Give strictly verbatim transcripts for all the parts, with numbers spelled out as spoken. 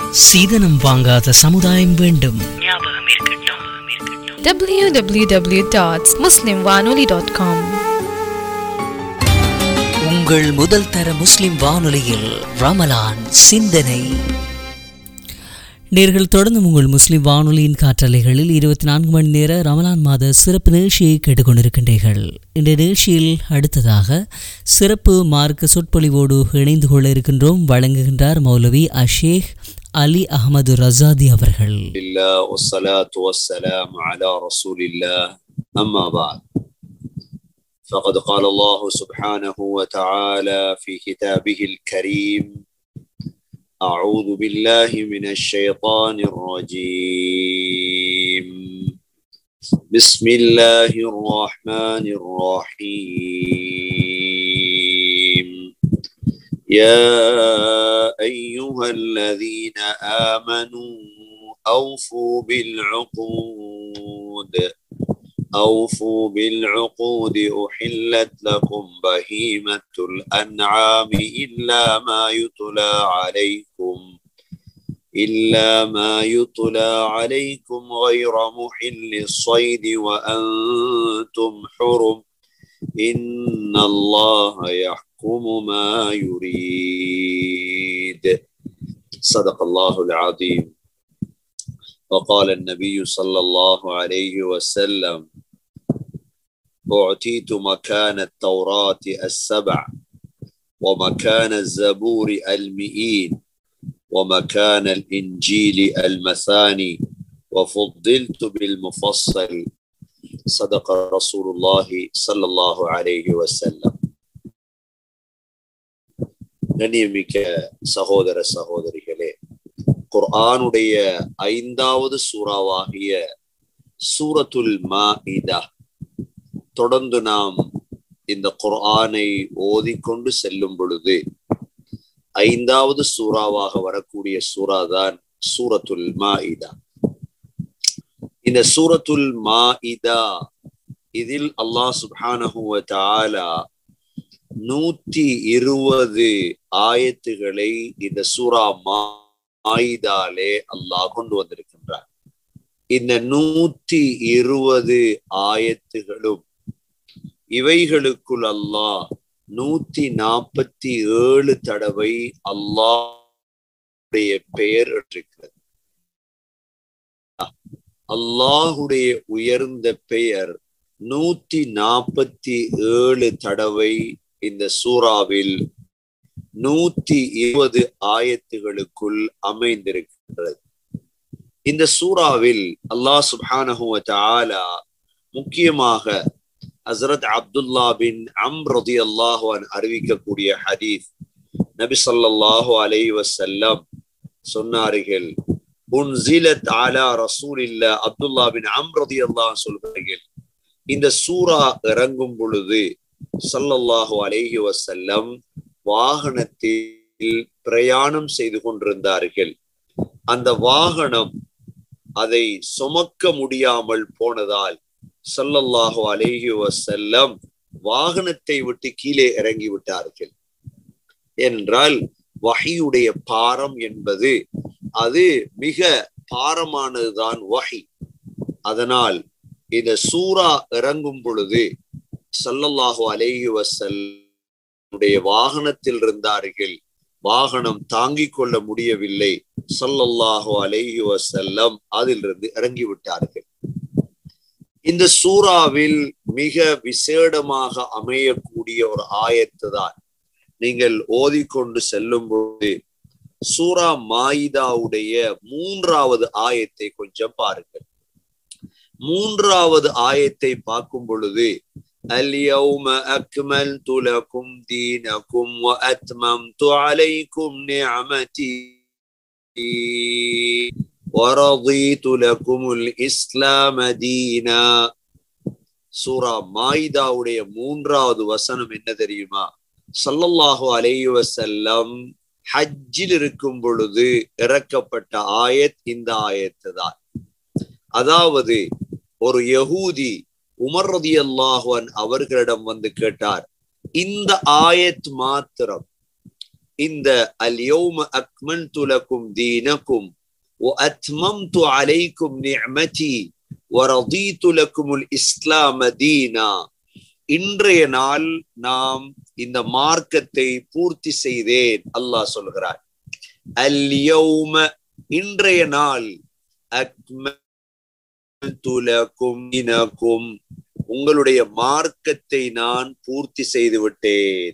சீதனம் வாங்காத சமுதாயம் வேண்டும். டபிள்யூ டபிள்யூ டபிள்யூ டாட் முஸ்லிம் வானொலி டாட் காம். உங்கள் முதல் தர முஸ்லிம் வானொலியில் ரமலான் சிந்தனை. நேர்கள் தொடர்ந்து உங்கள் முஸ்லிம் வானொலியின் காற்றலைகளில் இருபத்தி நான்கு மணி நேர ரமலான் மாத சிறப்பு நிகழ்ச்சியை கேட்டுக்கொண்டிருக்கின்றீர்கள். இந்த நிகழ்ச்சியில் அடுத்ததாக சிறப்பு மார்க்க சொற்பொழிவோடு இணைந்து கொள்ள இருக்கின்றோம். வழங்குகின்றார் மௌலவி அஷேக் அலி அஹமது ரசாதி அவர்கள். فقد قال الله سبحانه وتعالى في كتابه الكريم: أعوذ بالله من الشيطان الرجيم. بسم الله الرحمن الرحيم. يا أيها الذين آمنوا أوفوا بالعقود أوفوا بالعقود أحلت لكم بهيمة الأنعام إلا ما يتلى عليكم إلا ما يتلى عليكم غير محل الصيد وأنتم حرم إن الله يحكم ما يريد. صدق الله العظيم. وقال النبي صلى الله عليه وسلم: أعطيت مكان التوراة السبع ومكان الزبور المئين ومكان الإنجيل المثاني وفضلت بالمفصل. صدق رسول الله صلى الله عليه وسلم. கண்ணியமிக்க சகோதர சகோதரிகளே, குர்ஆனுடைய ஐந்தாவது சூறாவாகிய சூரத்துல் மாஇதா தொடர்ந்து நாம் இந்த குர்ஆனை ஓதிக்கொண்டு செல்லும் பொழுது ஐந்தாவது சூறாவாக வரக்கூடிய சூறாதான் சூரத்துல் மாஇதா. இந்த சூரத்துல் மாஇதா இதில் அல்லாஹ் சுப்ஹானஹு வ தஆலா நூற்றி இருபது ஆயத்துகளை இந்த சூரா மாயிதாலே அல்லாஹ் கொண்டு வந்திருக்கின்றார். இந்த நூற்றி இருபது ஆயத்துகளும் இவைகளுக்குள் அல்லாஹ் நூத்தி நாற்பத்தி ஏழு தடவை அல்லாஹுடைய பெயர் இருக்கிறது. அல்லாஹுடைய உயர்ந்த பெயர் நூத்தி நாற்பத்தி ஏழு தடவை இந்த சூறாவில் நூத்தி இருபது ஆயத்துகளுக்குள் அமைந்திருக்கின்றது. இந்த சூறாவில் அல்லாஹ் சுப்ஹானஹு வ தஆலா முக்கியமாக ஹஸ்ரத் அப்துல்லா பின் அம்ர் ரலியல்லாஹு அன்ஹு அறிவிக்கக்கூடிய ஹதீஸ், நபி ஸல்லல்லாஹு அலைஹி வஸல்லம் சொன்னார்கள், உன்சிலத் அலா ரசூலில்லாஹ். அப்துல்லா பின் அம்ர் ரலியல்லாஹு அன்ஹு சொல்கிறார்கள், இந்த சூரா இறங்கும் பொழுது ஸல்லல்லாஹு அலைஹி வஸல்லம் வாகனத்தில் பிரயாணம் செய்து கொண்டிருந்தார்கள். அந்த வாகனம் அதை சுமக்க முடியாமல் போனதால் ஸல்லல்லாஹு அலைஹி வஸல்லம் வாகனத்தை விட்டு கீழே இறங்கி விட்டார்கள். என்றால் வஹியுடைய பாரம் என்பது அது மிக பாரமானதுதான் வஹி. அதனால் இந்த சூரா இறங்கும் பொழுது ஸல்லல்லாஹு அலைஹி வஸல்லம் வாகனத்தில் இருந்தார்கள். வாகனம் தாங்கிக் கொள்ள முடியவில்லை. ஸல்லல்லாஹு அலைஹி வஸல்லம் அதிலிருந்து இறங்கிவிட்டார்கள். இந்த சூறாவில் மிக விசேடமாக அமையக்கூடிய ஒரு ஆயத்து தான் நீங்கள் ஓதிக்கொண்டு செல்லும் போது சூரா மாயிதாவுடைய மூன்றாவது ஆயத்தை கொஞ்சம் பாருங்கள். மூன்றாவது ஆயத்தை பார்க்கும் பொழுது اليوم أكملت لكم دينكم وأتممت عليكم نعمتي ورضيت لكم الإسلام دينا. சூரா மாயிதாவுடைய மூன்றாவது வசனம் என்ன தெரியுமா? ஸல்லல்லாஹு அலைஹி வஸல்லம் ஹஜ்ஜில் இருக்கும் பொழுது இறக்கப்பட்ட ஆயத் இந்த ஆயத்து தான். அதாவது ஒரு யஹூதி உமர் ரலியல்லாஹு அன்ஹு அவர்களிடம் வந்து கேட்டார், இந்த ஆயத் மாத்திரம் இந்த அல் யௌம அக்மல்து லகும் தீனகும் வ அத்மம்து அலைக்கும் நிஅமதி வ ரதீது லகுமுல் இஸ்லாம தீனா, இன்றைய நாள் நாம் இந்த மார்க்கத்தை பூர்த்தி செய்தேன். அல்லாஹ் சொல்கிறார், அல் யௌம இன்றைய நாள், அக்மல்து லகும் தீனகும் உங்களுடைய மார்க்கத்தை நான் பூர்த்தி செய்து விட்டேன்.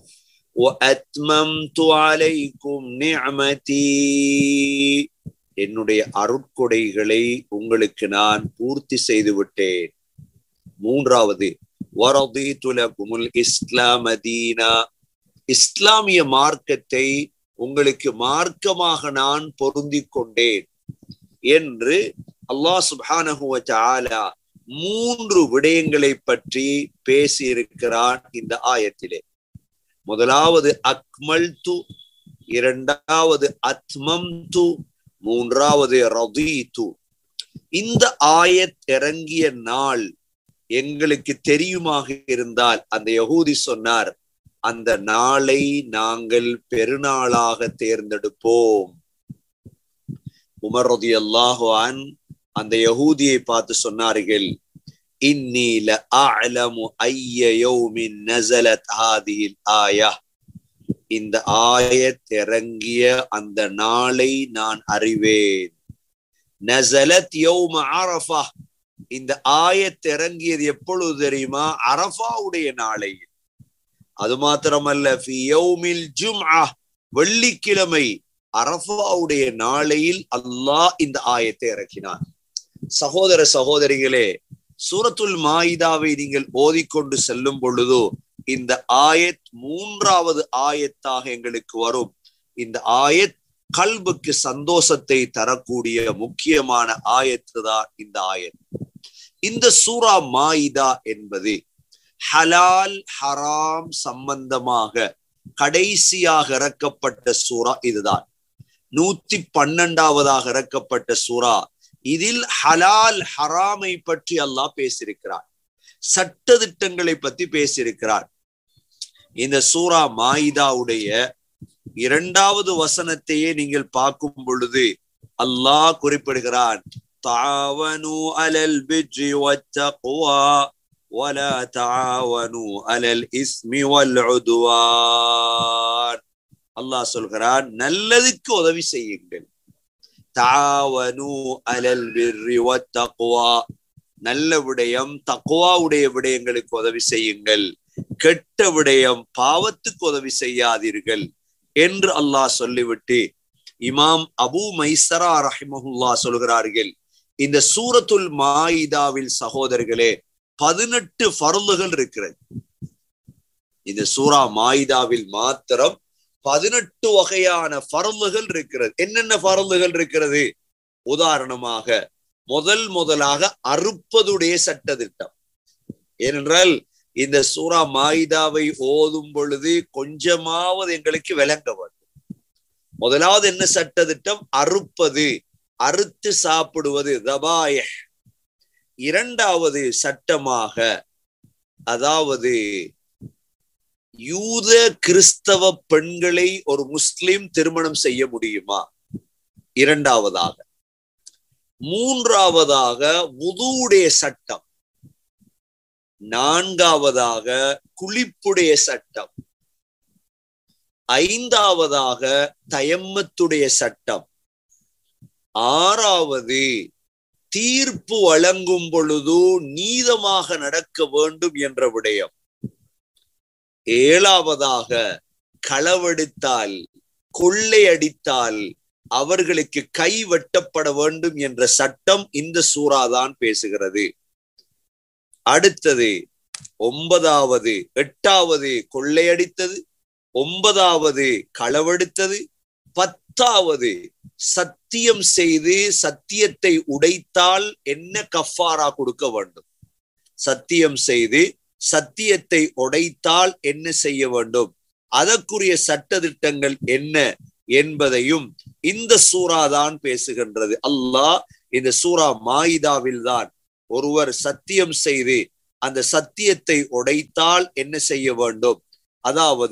وَأَتْمَمْتُ عَلَيْكُمْ نِعْمَتِي என்னுடைய அருட்கொடைகளை உங்களுக்கு நான் பூர்த்தி செய்து விட்டேன். மூன்றாவது, وَرَضِيتُ لَكُمُ الْإِسْلَامَ دِينًا இஸ்லாமிய மார்க்கத்தை உங்களுக்கு மார்க்கமாக நான் பொருந்திக் கொண்டேன் என்று அல்லாஹ் சுப்ஹானஹு வ தஆலா மூன்று விடயங்களை பற்றி பேசி இருக்கிறான் இந்த ஆயத்திலே. முதலாவது அக்மல்து, இரண்டாவது அத்மம்து, மூன்றாவது ரதீது. இந்த ஆயத் இறங்கிய நாள் எங்களுக்கு தெரியுமாக இருந்தால், அந்த யஹூதி சொன்னார், அந்த நாளை நாங்கள் பெருநாளாக தேர்ந்தெடுப்போம். உமர் ரலியல்லாஹு அன்ஹு அந்த யஹூதியை பார்த்து சொன்னார்கள், இன்னி லஅலமு ஐய யௌமின் நஸலத் ஹாதிஹில் ஆயா, இந்த ஆயத் இறங்கிய அந்த நாளை நான் அறிவேன். நஸலத் யௌம அரஃபா, இந்த ஆயத் இறங்கியது எப்பொழுது தெரியுமா? அரஃபாவுடைய நாளை. அது மாத்திரமல்ல, ஃபி யௌமில் ஜும்ஆ, வெள்ளிக்கிழமை அரஃபாவுடைய நாளையில் அல்லாஹ் இந்த ஆயத்தை இறக்கினான். சகோதர சகோதரிகளே, சூரத்துல் மாயிதாவை நீங்கள் ஓதிக்கொண்டு செல்லும் பொழுது இந்த ஆயத் மூன்றாவது ஆயத்தாக எங்களுக்கு வரும். இந்த ஆயத் கல்புக்கு சந்தோஷத்தை தரக்கூடிய முக்கியமான ஆயத்து தான் இந்த ஆயத். இந்த சூரா மாயிதா என்பது ஹலால் ஹராம் சம்பந்தமாக கடைசியாக இறக்கப்பட்ட சூரா இதுதான். நூத்தி பன்னெண்டாவதாக இறக்கப்பட்ட சூரா. இதில் ஹலால் ஹராமை பற்றி அல்லாஹ் பேசியிருக்கிறார், சட்ட திட்டங்களை பற்றி பேசியிருக்கிறார். இந்த சூரா மாயிதாவுடைய இரண்டாவது வசனத்தையே நீங்கள் பார்க்கும் பொழுது அல்லாஹ் குறிப்பிடுகிறான், தாவனு அலல் பிர்ரி வத்தக்வா வலா தாவனு அலல் இஸ்மி வல் உத்வான். அல்லாஹ் சொல்கிறான், நல்லதுக்கு உதவி செய்யுங்கள். தாவனு அலல் பிர்ரி வத்தக்வா, நல்ல விடயம் தக்வாவுடைய விடயங்களுக்கு உதவி செய்யுங்கள், கெட்ட விடயம் பாவத்துக்கு உதவி செய்யாதீர்கள் என்று அல்லாஹ் சொல்லிவிட்டு இமாம் அபு மைசரா ரஹிமஹுல்லா சொல்கிறார்கள், இந்த சூரத்துல் மாயிதாவில் சகோதரர்களே பதினெட்டு ஃபர்லுகள் இருக்கிறது. இந்த சூரா மாயிதாவில் மாத்திரம் பதினெட்டு வகையான ஃபர்லுகள் இருக்கிறது. என்னென்ன ஃபர்லுகள் இருக்கிறது? உதாரணமாக முதல் முதலாக அறுப்பதுடைய சட்ட திட்டம். ஏனென்றால் இந்த சூரா மாயிதாவை ஓதும் பொழுது கொஞ்சமாவது எங்களுக்கு விளங்க வேண்டும். முதலாவது என்ன சட்ட திட்டம்? அறுப்பது, அறுத்து சாப்பிடுவது, தபாயஹ். இரண்டாவது சட்டமாக, அதாவது யூத கிறிஸ்தவ பெண்களை ஒரு முஸ்லிம் திருமணம் செய்ய முடியுமா? இரண்டாவதாக. மூன்றாவதாக வுதுவுடைய சட்டம். நான்காவதாக குளிப்புடைய சட்டம். ஐந்தாவதாக தயம்மத்துடைய சட்டம். ஆறாவது தீர்ப்பு வழங்கும் பொழுது நீதமாக நடக்க வேண்டும் என்ற விடயம். ஏழாவதாக களவெடுத்தால், கொள்ளையடித்தால் அவர்களுக்கு கை வெட்டப்பட வேண்டும் என்ற சட்டம் இந்த சூறாதான் பேசுகிறது. அடுத்தது ஒன்பதாவது, எட்டாவது கொள்ளையடித்தது, ஒன்பதாவது களவெடுத்தது, பத்தாவது சத்தியம் செய்து சத்தியத்தை உடைத்தால் என்ன கஃபாரா கொடுக்க வேண்டும், சத்தியம் செய்து சத்தியத்தை உடைத்தால் என்ன செய்ய வேண்டும், அதற்குரிய சட்ட திட்டங்கள் என்ன என்பதையும் இந்த சூரா தான் பேசுகின்றது. அல்லாஹ் இந்த சூரா மாயிதாவில் தான் ஒருவர் சத்தியம் செய்து அந்த சத்தியத்தை உடைத்தால் என்ன செய்ய வேண்டும், அதாவது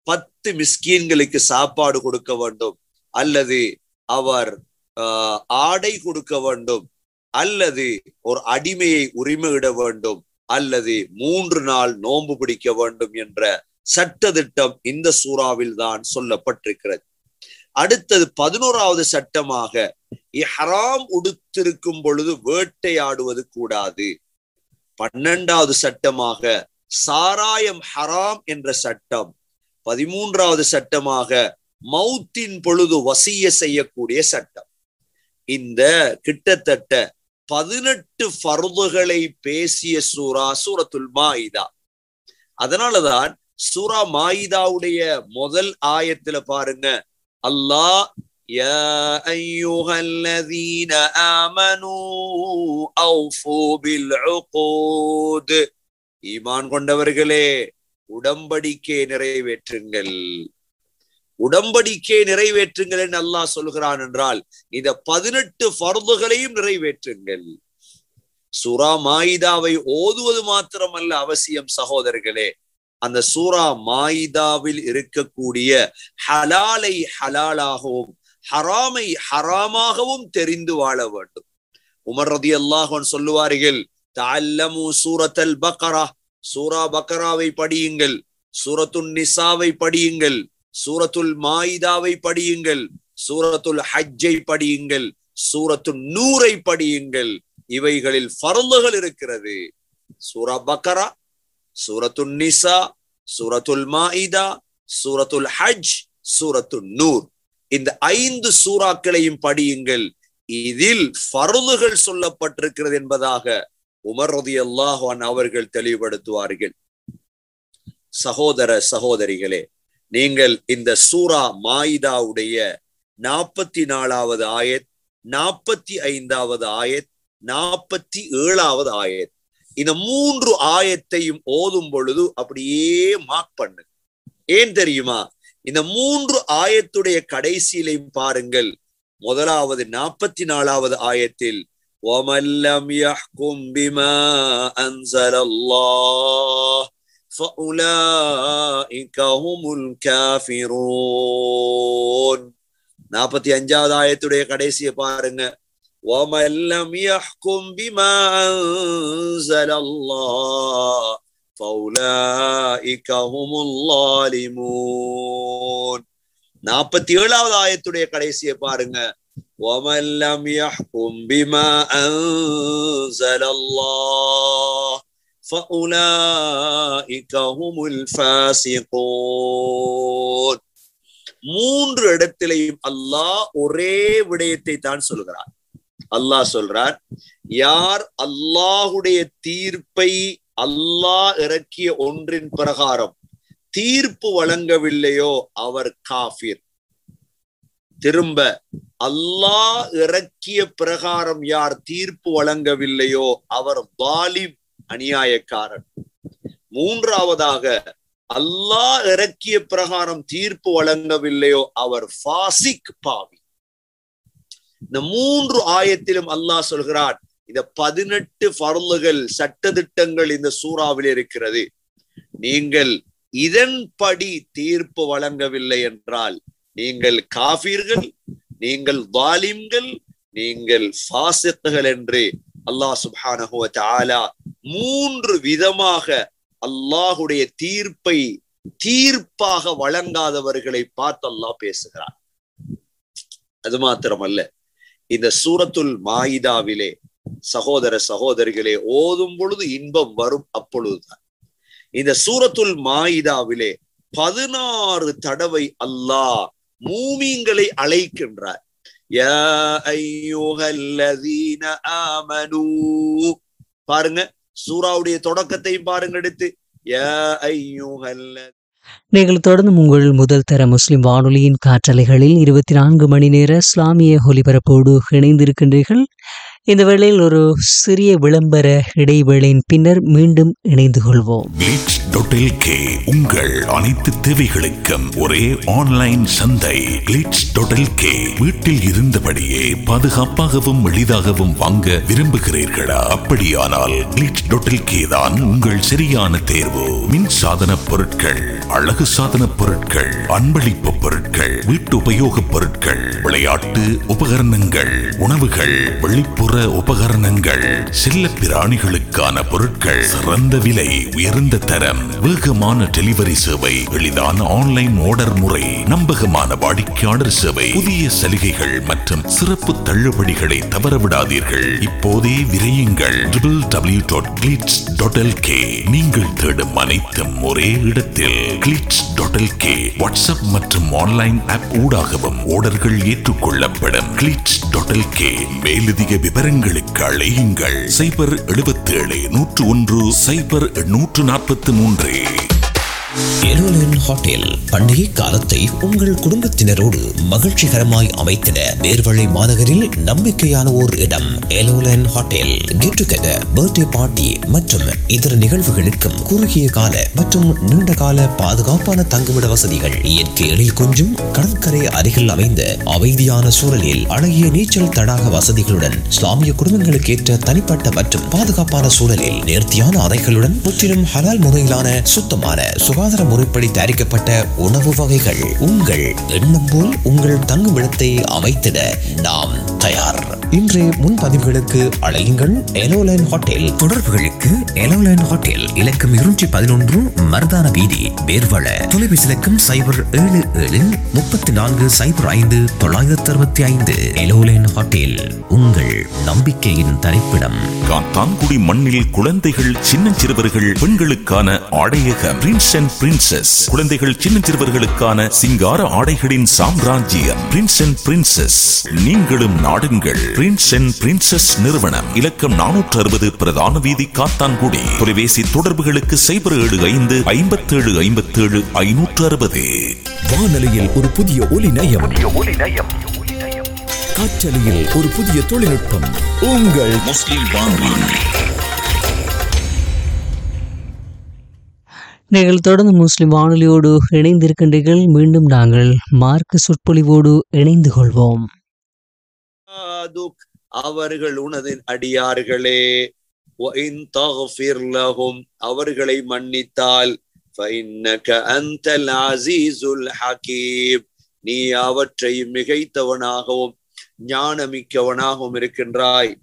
பத்து மிஸ்கீன்களுக்கு சாப்பாடு கொடுக்க வேண்டும், அல்லது அவர் ஆஹ் ஆடை கொடுக்க வேண்டும், அல்லது ஒரு அடிமையை உரிமையிட வேண்டும், அல்லது மூன்று நாள் நோன்பு பிடிக்க வேண்டும் என்ற சட்ட திட்டம் இந்த சூறாவில் தான் சொல்லப்பட்டிருக்கிறது. அடுத்தது பதினோராவது சட்டமாக இஹ்ராம் உடுத்திருக்கும் பொழுது வேட்டையாடுவது கூடாது. பன்னெண்டாவது சட்டமாக சாராயம் ஹராம் என்ற சட்டம். பதிமூன்றாவது சட்டமாக மௌத்தின் பொழுது வசிய செய்யக்கூடிய சட்டம். இந்த கிட்டத்தட்ட பதினெட்டு ஃபர்துகளை பேசிய சூரா சூரத்துல் மாயிதா. அதனாலதான் சூரா மாயிதாவுடைய முதல் ஆயத்துல பாருங்க, அல்லாஹ் யா அய்யுஹல்லதீன ஆமனூ அவ்ஃபூ பில் உகூத், ஈமான் கொண்டவர்களே உடம்படிக்கை நிறைவேற்றுங்கள், உடம்படிக்கை நிறைவேற்றுங்கள் என்று அல்லாஹ் சொல்கிறான் என்றால் இந்த பதினெட்டு ஃபர்துகளையும் நிறைவேற்றுங்கள். சூரா மாயிதாவை ஓதுவது மாத்திரமல்ல அவசியம் சகோதரர்களே, அந்த சூரா மாயிதாவில் இருக்கக்கூடிய ஹலாலை ஹலாலாகவும் ஹராமை ஹராமாகவும் தெரிந்து வாழ வேண்டும். உமர் ரலியல்லாஹு அன்ஹு சொல்லுவார்கள், தஅல்லமு சூரத்தல் பக்ரா, சூரா பக்ராவை படியுங்கள், சூரத்துன் நிசாவை படியுங்கள், சூரத்துல் மாயிதாவை படியுங்கள், சூரத்துல் ஹஜ்ஜை படியுங்கள், சூரத்துன் நூரை படியுங்கள். இவைகளில் ஃபர்துகள் இருக்கிறது. சூரா பக்ரா, சூரத்துல் நிசா, சூரத்துல் மாயிதா, சூரத்துல் ஹஜ், சூரத்துல் நூர், இந்த ஐந்து சூறாக்களையும் படியுங்கள். இதில் ஃபர்துகள் சொல்லப்பட்டிருக்கிறது என்பதாக உமர் ரலியல்லாஹு அன்ஹு அவர்கள் தெளிவுபடுத்துவார்கள். சகோதர சகோதரிகளே, நீங்கள் இந்த சூரா மாயிதாவுடைய நாற்பத்தி நாலாவது ஆயத், நாற்பத்தி ஐந்தாவது ஆயத், நாற்பத்தி ஏழாவது ஆயத், இந்த மூன்று ஆயத்தையும் ஓதும் பொழுது அப்படியே மார்க் பண்ணு. ஏன் தெரியுமா? இந்த மூன்று ஆயத்துடைய கடைசியிலையும் பாருங்கள். முதலாவது நாற்பத்தி நாலாவது ஆயத்தில் وَمَنْ لَمْ يَحْكُمْ بِمَا أَنْزَلَ اللَّهُ فَأُولَئِكَ هُمُ الْكَافِرُونَ. நாற்பத்தி அஞ்சாவது ஆயத்துடைய கடைசியை பாருங்க. وَمَنْ لَمْ يَحْكُمْ بِمَا أَنْزَلَ اللَّهُ فَأُولَئِكَ هُمُ الظَّالِمُونَ. நாற்பத்தி ஏழாவது ஆயத்துடைய கடைசியை பாருங்க. وَمَنْ لَمْ يَحْكُمْ بِمَا أَنْزَلَ اللَّهُ فَأُولَئِكَ هُمُ الْفَاسِقُونَ. மூன்று இடத்திலேயும் அல்லாஹ் ஒரே விடயத்தை தான் சொல்கிறார். அல்லாஹ் சொல்றார், யார் அல்லாஹுடைய தீர்ப்பை அல்லாஹ் இறக்கிய ஒன்றின் பிரகாரம் தீர்ப்பு வழங்கவில்லையோ அவர் காஃபிர். திரும்ப, அல்லாஹ் இறக்கிய பிரகாரம் யார் தீர்ப்பு வழங்கவில்லையோ அவர் வாலிம், அநியாயக்காரன். மூன்றாவதாக, அல்லாஹ் இறக்கிய பிரகாரம் தீர்ப்பு வழங்கவில்லையோ அவர் ஃபாசிக், பாவி. இந்த மூன்று ஆயத்திலும் அல்லாஹ் சொல்கிறார், இந்த பதினெட்டு ஃபர்லுகள், சட்ட திட்டங்கள் இந்த சூறாவில் இருக்கிறது. நீங்கள் இதன்படி தீர்ப்பு வழங்கவில்லை என்றால் நீங்கள் காஃபிர்கள், நீங்கள் வாலிம்கள், நீங்கள் ஃபாசிக்குகள் என்று அல்லாஹ் சுப்ஹானஹு வ தஆலா மூன்று விதமாக அல்லாஹுடைய தீர்ப்பை தீர்ப்பாக வழங்காதவர்களை பார்த்து அல்லாஹ் பேசுகிறார். அது மாத்திரமல்ல, இந்த சூரத்துல் மாயிதாவிலே சகோதர சகோதரிகளே ஓதும் பொழுது இன்பம் வரும். அப்பொழுதுதான் இந்த சூரத்துல் மாயிதாவிலே பதினாறு தடவை அல்லாஹ் மூமின்களை அழைக்கின்றார். யா அய்யுஹல்லதீன ஆமனூ. பாருங்க, சூராவுடைய தொடக்கத்தையும் பாருங்க எடுத்து. யா அய்யுஹல்ல. நீங்கள் தொடர்ந்து உங்கள் முதல் தர முஸ்லிம் வானொலியின் காற்றலைகளில் இருபத்தி நான்கு மணி நேர இஸ்லாமிய ஒலிபரப்போடு இணைந்திருக்கின்றீர்கள். இந்த வேளையில் ஒரு சிறிய விளம்பர இடைவேளையின் பின்னர் மீண்டும் இணைந்து கொள்வோம். கிளிட்ஸ் டாட் எல் கே உங்கள் அனைத்து தேவைகளுக்கும் ஒரே ஆன்லைன் சந்தை. கிளிட்ஸ் டாட் எல் கே வீட்டில் இருந்தபடியே பாதுகாப்பாகவும் எளிதாகவும் வாங்க விரும்புகிறீர்களா? அப்படியானால் கிளிட்ஸ் டாட் எல் கே தான் உங்கள் சரியான தேர்வு. மின் சாதன பொருட்கள், அழகு சாதன பொருட்கள், அன்பளிப்பு பொருட்கள், வீட்டு உபயோக பொருட்கள், விளையாட்டு உபகரணங்கள், உணவுகள், வெளிப்புற உபகரணங்கள், செல்ல பிராணிகளுக்கான பொருட்கள், சிறந்த விலை, உயர்ந்த தரம், வேகமான டெலிவரி சேவை, எளிதான ஆன்லைன் ஆர்டர் முறை, நம்பகமான வாடிக்கையாளர் சேவை, புதிய சலுகைகள் மற்றும் சிறப்பு தள்ளுபடிகளை தவறவிடாதீர்கள். இப்போதே விரையுங்கள் W W W dot glitz dot L K. நீங்கள் தேடும் அனைத்தும் ஒரே இடத்தில். Glitz dot L K WhatsApp மற்றும் ஆன்லைன் ஆப் ஊடாகவும் ஆர்டர்கள் ஏற்றுக்கொள்ளப்படும். Glitz dot L K. மேலதிக விவரங்களுக்கு அழையுங்கள் சைபர் எழுபத்தி ஏழு நூற்று ஒன்று சைபர் நூற்று நாற்பத்தி மூன்று. எலோலன் ஹோட்டல் பண்டிகை காலத்தை உங்கள் குடும்பத்தினரோடு மகிழ்ச்சிகரமாய் அமைத்திட வேர்வழி மாநகரில் நம்பிக்கையான ஓர் இடம். எலோலன் hotel get together, birthday party மற்றும் இதர நிகழ்வுகளுக்கும் குறுகிய கால மற்றும் நீண்ட கால பாதுகாப்பான தங்குமிட வசதிகள், இயற்கை எழில் கொஞ்சும் கடற்கரை அருகில் அமைந்த அமைதியான சூழலில் அழகிய நீச்சல் தடாக வசதிகளுடன், இஸ்லாமிய குடும்பங்களுக்கு ஏற்ற தனிப்பட்ட மற்றும் பாதுகாப்பான சூழலில் நேர்த்தியான அறைகளுடன், முற்றிலும் ஹலால் முறையிலான சுத்தமான சுகாதார முறைப்படி தயாரிக்கப்பட்ட உணவு வகைகள். உங்கள் எண்ணம் போல் உங்கள் தங்குமிடத்தை அமைத்திட நாம் தயார். இன்றைய முன்பதிவுகளுக்கு அழையுங்கள் எலோலைன் ஹோட்டல். தொடர்புகளுக்கு எலோலைன் ஹோட்டல் இலக்கம் இருநூற்றி பதினொன்று மருதான வீதி, வேர்வள. தொலைபேசி இலக்கம் சைபர் ஏழு ஏழு முப்பத்தி நான்கு சைபர் ஐந்து தொள்ளாயிரத்தி அறுபத்தி ஐந்து. எலோலைன் ஹோட்டல் உங்கள் நம்பிக்கையின் தரிப்பிடம். காத்தான்குடி மண்ணில் குழந்தைகள், சின்னஞ்சிறுவர்கள், பெண்களுக்கான ஆடையகம் பிரின்ஸ் அண்ட் பிரின்சஸ். குழந்தைகள், சின்னஞ்சிறுவர்களுக்கான சிங்கார ஆடைகளின் சாம்ராஜ்யம் பிரின்ஸ் அண்ட் பிரின்சஸ். நீங்களும் நாடுங்கள் பிரின்ஸ் அண்ட் பிரின்சஸ் நிறுவனம். இலக்கம் நானூற்று அறுபது பிரதான வீதி, காத்தான்குடி. தொலைபேசி தொடர்புகளுக்கு சைபர் ஏழு ஐந்து ஐம்பத்தி ஏழு ஐம்பத்தி ஏழு ஐநூற்று அறுபது. வானொலியில் ஒரு புதிய ஒலி நயம், காற்றலையில் ஒரு புதிய தொழில்நுட்பம். உங்கள் முஸ்லிம் வானொலி. நீங்கள் தொடர்ந்து முஸ்லிம் வானொலியோடு இணைந்திருக்கின்றீர்கள். மீண்டும் நாங்கள் மார்க்க சொற்பொழிவோடு இணைந்து கொள்வோம். அவர்கள் உனது அடியார்களே, அவர்களை மன்னித்தால் நீ அவற்றை மிகைத்தவனாகவும் ஞானமிக்கவனாகவும் இருக்கின்றாய்.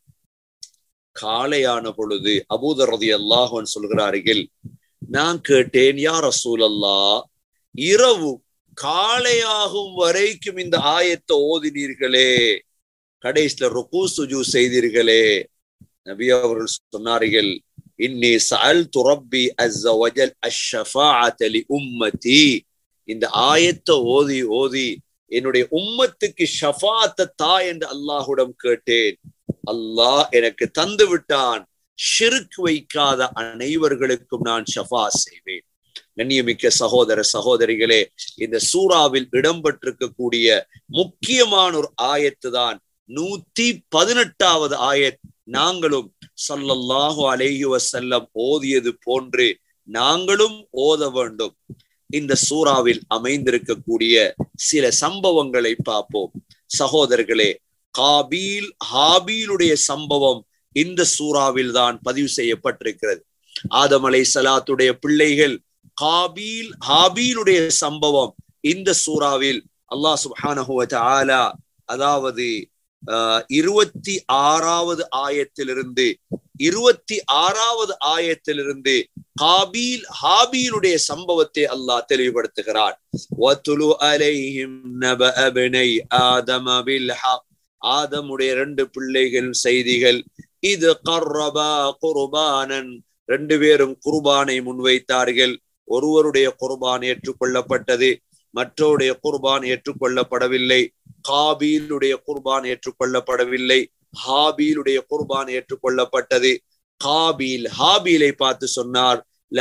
காலையான பொழுது அபூதர் ரலியல்லாஹு அன்ஹு சொல்கிறார்கள், நான் கேட்டேன், யா ரசூலல்லாஹ், இரவு காலையாகும் வரைக்கும் இந்த ஆயத்தை ஓதினீர்களே, கடைசில ருக்கு சுஜூத் செய்தீர்களே. நபி அவர்கள் சொன்னார்கள், இன்னி சஅல்து ரப்பி அஸ்ஸ வஜல் அஷ்ஷஃபாஅத லி உம்மதி. இந்த ஆயத்தை ஓதி ஓதி என்னுடைய உம்மத்துக்கு ஷஃபாஅத் தா என்று அல்லாஹ்விடம் கேட்டேன். அல்லாஹ் எனக்கு தந்து விட்டான். ஷிர்க் வைக்காத அனைவர்களுக்கும் நான் ஷஃபா செய்வேன். கண்ணியமிக்க சகோதர சகோதரிகளே, இந்த சூறாவில் இடம்பெற்றிருக்கக்கூடிய முக்கியமான ஒரு ஆயத்து தான் நூத்தி பதினெட்டாவது ஆயத். நாங்களும் ஸல்லல்லாஹு அலைஹி வஸல்லம் ஓதியது போன்று நாங்களும் ஓத வேண்டும். இந்த சூறாவில் அமைந்திருக்கக்கூடிய சில சம்பவங்களை பார்ப்போம். சகோதரர்களே, காபீல் ஹாபீலுடைய சம்பவம் இந்த சூறாவில் தான் பதிவு செய்யப்பட்டிருக்கிறது. ஆதம் அலைஹிஸ்ஸலாத்துடைய பிள்ளைகள் காபீல் ஹாபீலுடைய சம்பவம் இந்த சூறாவில் அல்லாஹ் சுப்ஹானஹு வ தஆலா அதாவது இருபத்தி ஆறாவது ஆயத்திலிருந்து இருபத்தி ஆறாவது ஆயத்திலிருந்து காபீல் ஹாபீலுடைய சம்பவத்தை அல்லாஹ் தெளிவுபடுத்துகிறார். வதுலு அலைஹிம் நபஅ பனை ஆதம பில் ஹக். ஆதமுடைய ரெண்டு பிள்ளைகள் செய்திகள். இது கர்ரபா குர்பானன். ரெண்டு பேரும் குர்பானை முன்வைத்தார்கள். ஒருவருடைய குர்பான் ஏற்றுக்கொள்ளப்பட்டது, மற்றவருடைய குர்பான் ஏற்றுக்கொள்ளப்படவில்லை. காபீலுடைய குர்பான் ஏற்றுக்கொள்ளப்படவில்லை, ஹாபீலுடைய குர்பான் ஏற்றுக்கொள்ளப்பட்டது. காபீல் ஹாபீலை பார்த்து சொன்னார்,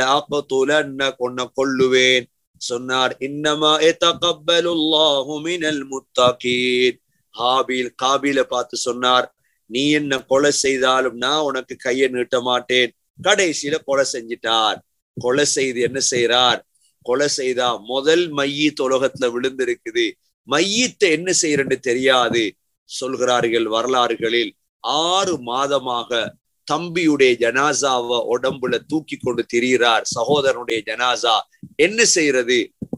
கொன்ன கொல்லுவேன் சொன்னார். இன்னமா யதகப்பலுல்லாஹு மினல் முத்தகீன். ஹாபீல் காபீலை பார்த்து சொன்னார், நீ என்ன கொலை செய்தாலும் நான் உனக்கு கையை நீட்ட மாட்டேன். கடைசியில கொலை செஞ்சிட்டார். கொலை செய்து என்ன செய்யறார்? கொலை செய்தா முதல் மையீத் உலகத்துல விழுந்திருக்குது. மையீத்தை என்ன செய்யறன்னு தெரியாது. சொல்கிறார்கள் வரலாறுகளில், ஆறு மாதமாக தம்பியுடைய ஜனாசாவை உடம்புல தூக்கி கொண்டு திரிகிறார். சகோதரனுடைய ஜனாசா என்ன செய்யறது?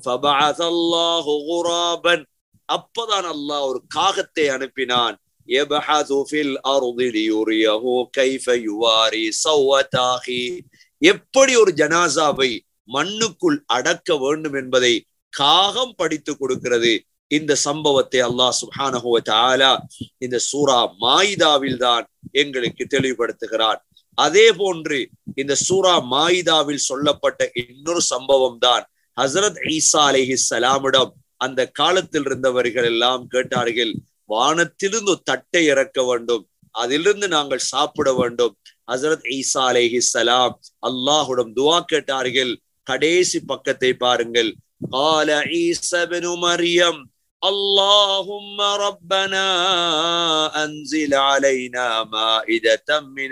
அப்பதான் அல்லாஹ் ஒரு காகத்தை அனுப்பினான். எப்படி ஒரு ஜனாசாவை மண்ணுக்குள் அடக்க வேண்டும் என்பதை காகம் படித்து கொடுக்கிறது. இந்த சம்பவத்தை அல்லாஹ் சுப்ஹானஹு வ தஆலா இந்த சூரா மாயிதாவில் தான் எங்களுக்கு தெளிவுபடுத்துகிறார். அதே போன்று இந்த சூரா மாயிதாவில் சொல்லப்பட்ட இன்னொரு சம்பவம் தான் ஹஸரத் ஈசா அலைஹிஸ்ஸலாமிடம் அந்த காலத்தில் இருந்தவர்கள் எல்லாம் கேட்டார்கள், வானத்திலிருந்து ஒரு தட்டை இறக்க வேண்டும், அதிலிருந்து நாங்கள் சாப்பிட வேண்டும். ஹஸரத் ஈசா அலைஹிஸ்ஸலாம் அல்லாஹ்விடம் துஆ கேட்டார்கள். கடைசி பக்கத்தை பாருங்கள். قال عيسى ابن مريم اللهم ربنا انزل علينا مائدة من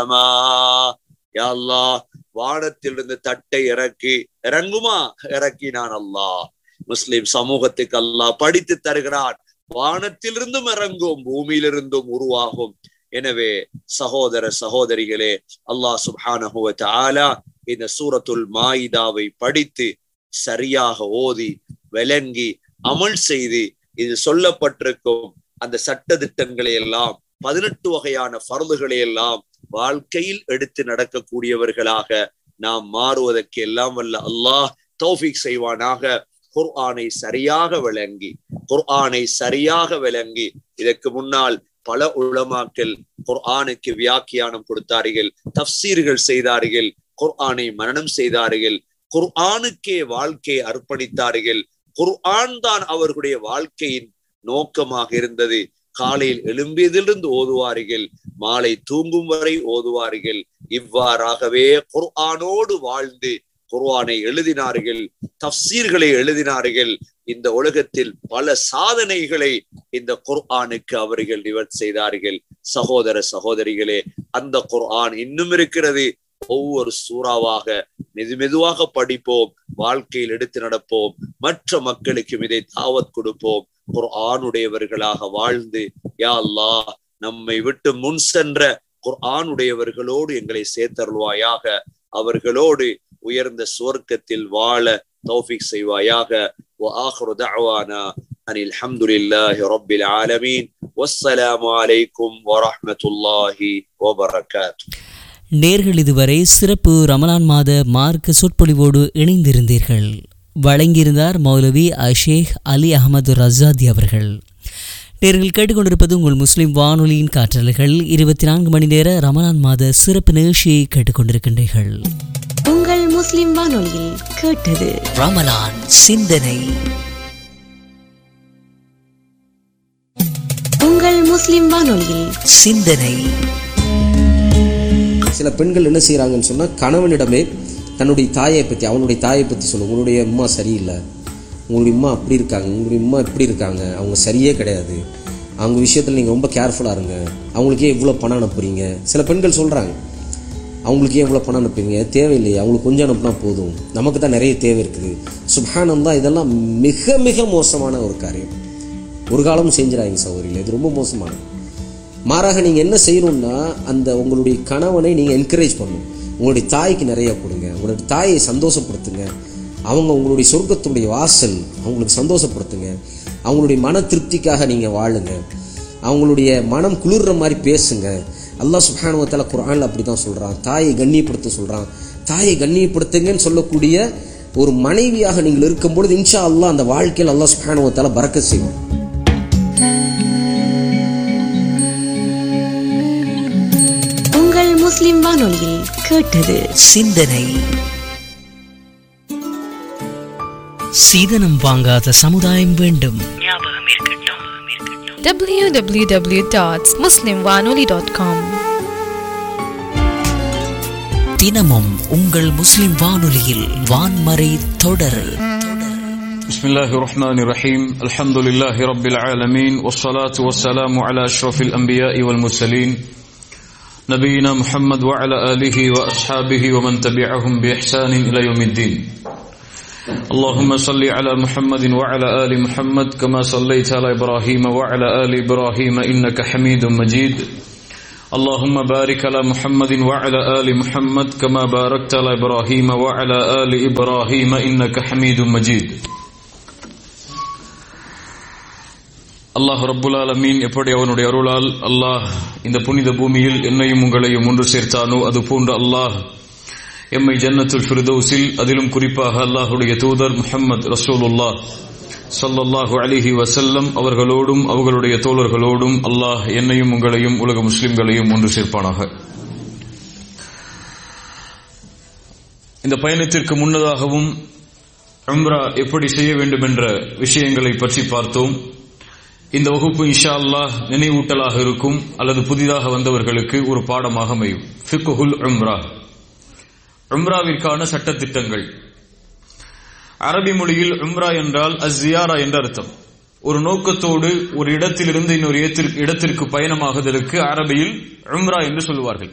السماء. யா அல்லாஹ், வானத்திலிருந்து தட்டை இறக்கி இறங்குமா? இறக்கினான் அல்லாஹ். முஸ்லிம் சமூகத்துக்கு அல்லாஹ் படித்து தருகிறான், வானத்திலிருந்தும் இறங்கும், பூமியிலிருந்தும் உருவாகும். எனவே சகோதர சகோதரிகளே, அல்லாஹ் சுப்ஹானஹு வ தஆலா இந்த சூரத்துல் மாயிதாவை படித்து சரியாக ஓதி விளங்கி அமல் செய்து இது சொல்லப்பட்டிருக்கும் அந்த சட்ட திட்டங்களை எல்லாம், பதினெட்டு வகையான ஃபர்துகளை எல்லாம் வாழ்க்கையில் எடுத்து நடக்கக்கூடியவர்களாக நாம் மாறுவதற்கு எல்லாம் வல்ல அல்லாஹ் தௌஃபீக் செய்வானாக. குர்ஆனை சரியாக விளங்கி குர்ஆனை சரியாக விளங்கி இதற்கு முன்னால் பல உலமாக்கள் குர்ஆனுக்கு வியாக்கியானம் கொடுத்தார்கள், தஃப்சீர்கள் செய்தார்கள், குர்ஆனை மனனம் செய்தார்கள், குர்ஆனுக்கே வாழ்க்கையை அர்ப்பணித்தார்கள். குர்ஆன் தான் அவர்களுடைய வாழ்க்கையின் நோக்கமாக இருந்தது. காலையில் எழும்பியதிலிருந்து ஓதுவார்கள், மாலை தூங்கும் வரை ஓதுவார்கள். இவ்வாறாகவே குர்ஆனோடு வாழ்ந்து குர்ஆனை எழுதினார்கள், தஃப்சீர்களை எழுதினார்கள். இந்த உலகத்தில் பல சாதனைகளை இந்த குர்ஆனுக்கு அவர்கள் நிவர்த்தி செய்தார்கள். சகோதர சகோதரிகளே, அந்த குர்ஆன் இன்னும் இருக்கிறது. ஒவ்வொரு சூறாவாக மெது மெதுவாக படிப்போம், வாழ்க்கையில் எடுத்து நடப்போம், மற்ற மக்களுக்கும் இதை தாவத் கொடுப்போம். குர்ஆனுடையவர்களாக வாழ்ந்து யா அல்லாஹ் நம்மை விட்டு முன் சென்ற குர்ஆனுடையவர்களோடு எங்களை சேர்த்தருள்வாயாக. அவர்களோடு உயர்ந்த சுவர்க்கத்தில் வாழ தௌஃபீக் செய்வாயாக. وآخر دعوانا أن الحمد لله رب العالمين والسلام عليكم ورحمة الله وبركاته. நேர்கள் இதுவரை சிறப்பு ரமலான் மாத மார்க்க சொற்பொழிவோடு இணைந்திருந்தீர்கள். வழங்கியிருந்தார் மௌலவி அஷேக் அலி அஹமது ரஸாதி அவர்கள். நேர்கள் கேட்டுக்கொண்டிருப்பது உங்கள் முஸ்லிம் வானொலியின் காற்றலைகள். இருபத்தி நான்கு மணி நேர ரமலான் மாத சிறப்பு நிகழ்ச்சியை கேட்டுக்கொண்டிருக்கின்றீர்கள். உங்கள் முஸ்லிம் வானொலியில் கேட்டது ரமலான் சிந்தனை. உங்கள் முஸ்லிம் வானொலியில் சிந்தனை. சில பெண்கள் என்ன செய்கிறாங்கன்னு சொன்னால், கணவனிடமே தன்னுடைய தாயை பற்றி அவனுடைய தாயை பற்றி சொல்லுவோம். உங்களுடைய அம்மா சரியில்லை, உங்களுடைய அம்மா அப்படி இருக்காங்க, உங்களுடைய அம்மா இப்படி இருக்காங்க, அவங்க சரியே கிடையாது, அவங்க விஷயத்தில் நீங்கள் ரொம்ப கேர்ஃபுல்லாக இருங்க, அவங்களுக்கே இவ்வளோ பணம் அனுப்புறீங்க. சில பெண்கள் சொல்கிறாங்க, அவங்களுக்கே எவ்வளோ பணம் அனுப்புறீங்க, தேவையில்லையே, அவங்களுக்கு கொஞ்சம் அனுப்புனா போதும், நமக்கு தான் நிறைய தேவை இருக்குது. சுப்ஹானல்லாஹ், இதெல்லாம் மிக மிக மோசமான ஒரு காரியம். ஒரு காலமும் செஞ்சிடாதீங்க சகோதரிகளே, இது ரொம்ப மோசமானது. மாறாக நீங்கள் என்ன செய்யணும்னா, அந்த உங்களுடைய கணவனை நீங்கள் என்கரேஜ் பண்ணணும். உங்களுடைய தாய்க்கு நிறையா கொடுங்க, உங்களுடைய தாயை சந்தோஷப்படுத்துங்க. அவங்க உங்களுடைய சொர்க்கத்துடைய வாசல், அவங்களுக்கு சந்தோஷப்படுத்துங்க. அவங்களுடைய மன திருப்திக்காக நீங்கள் வாழுங்க. அவங்களுடைய மனம் குளிர்ற மாதிரி பேசுங்க. அல்லாஹ் சுப்ஹானஹு வ தஆலா குர்ஆனில் அப்படி தான் சொல்கிறான், தாயை கண்ணியப்படுத்த சொல்கிறான். தாயை கண்ணியப்படுத்துங்கன்னு சொல்லக்கூடிய ஒரு மனைவியாக நீங்கள் இருக்கும்பொழுது இன்ஷா அல்லாஹ் அந்த வாழ்க்கையில் அல்லாஹ் சுப்ஹானஹு வ தஆலா பரக்கத் செய்வான். உங்கள் முஸ்லிம் வானொலியில் கேட்டது சிந்தனை. சீதனம் வாங்காத சமுதாயம் வேண்டும். w w w dot muslim vanoli dot com. தினமும் உங்கள் முஸ்லிம் வானொலியில் வான்மறை தொடர். بسم الله الرحمن الرحيم الحمد لله رب العالمين والصلاة والسلام على أشرف الأنبياء والمرسلين نبينا محمد وعلى آله وأصحابه ومن تبعهم بإحسان إلى يوم الدين اللهم صل على محمد وعلى آل محمد كما صليت على إبراهيم وعلى آل إبراهيم إنك حميد مجيد اللهم بارك على محمد وعلى آل محمد كما باركت على إبراهيم وعلى آل إبراهيم إنك حميد مجيد அல்லாஹ் ரப்புல் ஆலமீன் எப்படி அவனுடைய அருளால் அல்லாஹ் இந்த புனித பூமியில் என்னையும் உங்களையும் ஒன்று சேர்த்தானோ அது போன்று அல்லாஹ் எம்மை ஜன்னத்துல் ஃபிர்தௌஸில் அதிலும் குறிப்பாக அல்லாஹ்வுடைய தூதர் முஹம்மது ரசூலுல்லாஹ் ஸல்லல்லாஹு அலைஹி வஸல்லம் அவர்களோடும் அவர்களுடைய தோழர்களோடும் அல்லாஹ் என்னையும் உங்களையும் உலக முஸ்லிம்களையும் ஒன்று சேர்ப்பானாக. இந்த பயணத்திற்கு முன்னதாகவும் உம்ரா எப்படி செய்ய வேண்டும் என்ற விஷயங்களை பற்றி பார்த்தோம். இந்த வகுப்பு இன்ஷா அல்லாஹ் நினைவூட்டலாக இருக்கும் அல்லது புதிதாக வந்தவர்களுக்கு ஒரு பாடமாக அமையும். ஃபிக்ஹுல் உம்ரா, உம்ராவிற்கான சட்டத்திட்டங்கள். அரபி மொழியில் உம்ரா என்றால் அஸ்ஸியாரா என்ற அர்த்தம். ஒரு நோக்கத்தோடு ஒரு இடத்திலிருந்து இன்னொரு இடத்திற்கு பயணமாகுதலுக்கு அரபியில் உம்ரா என்று சொல்வார்கள்.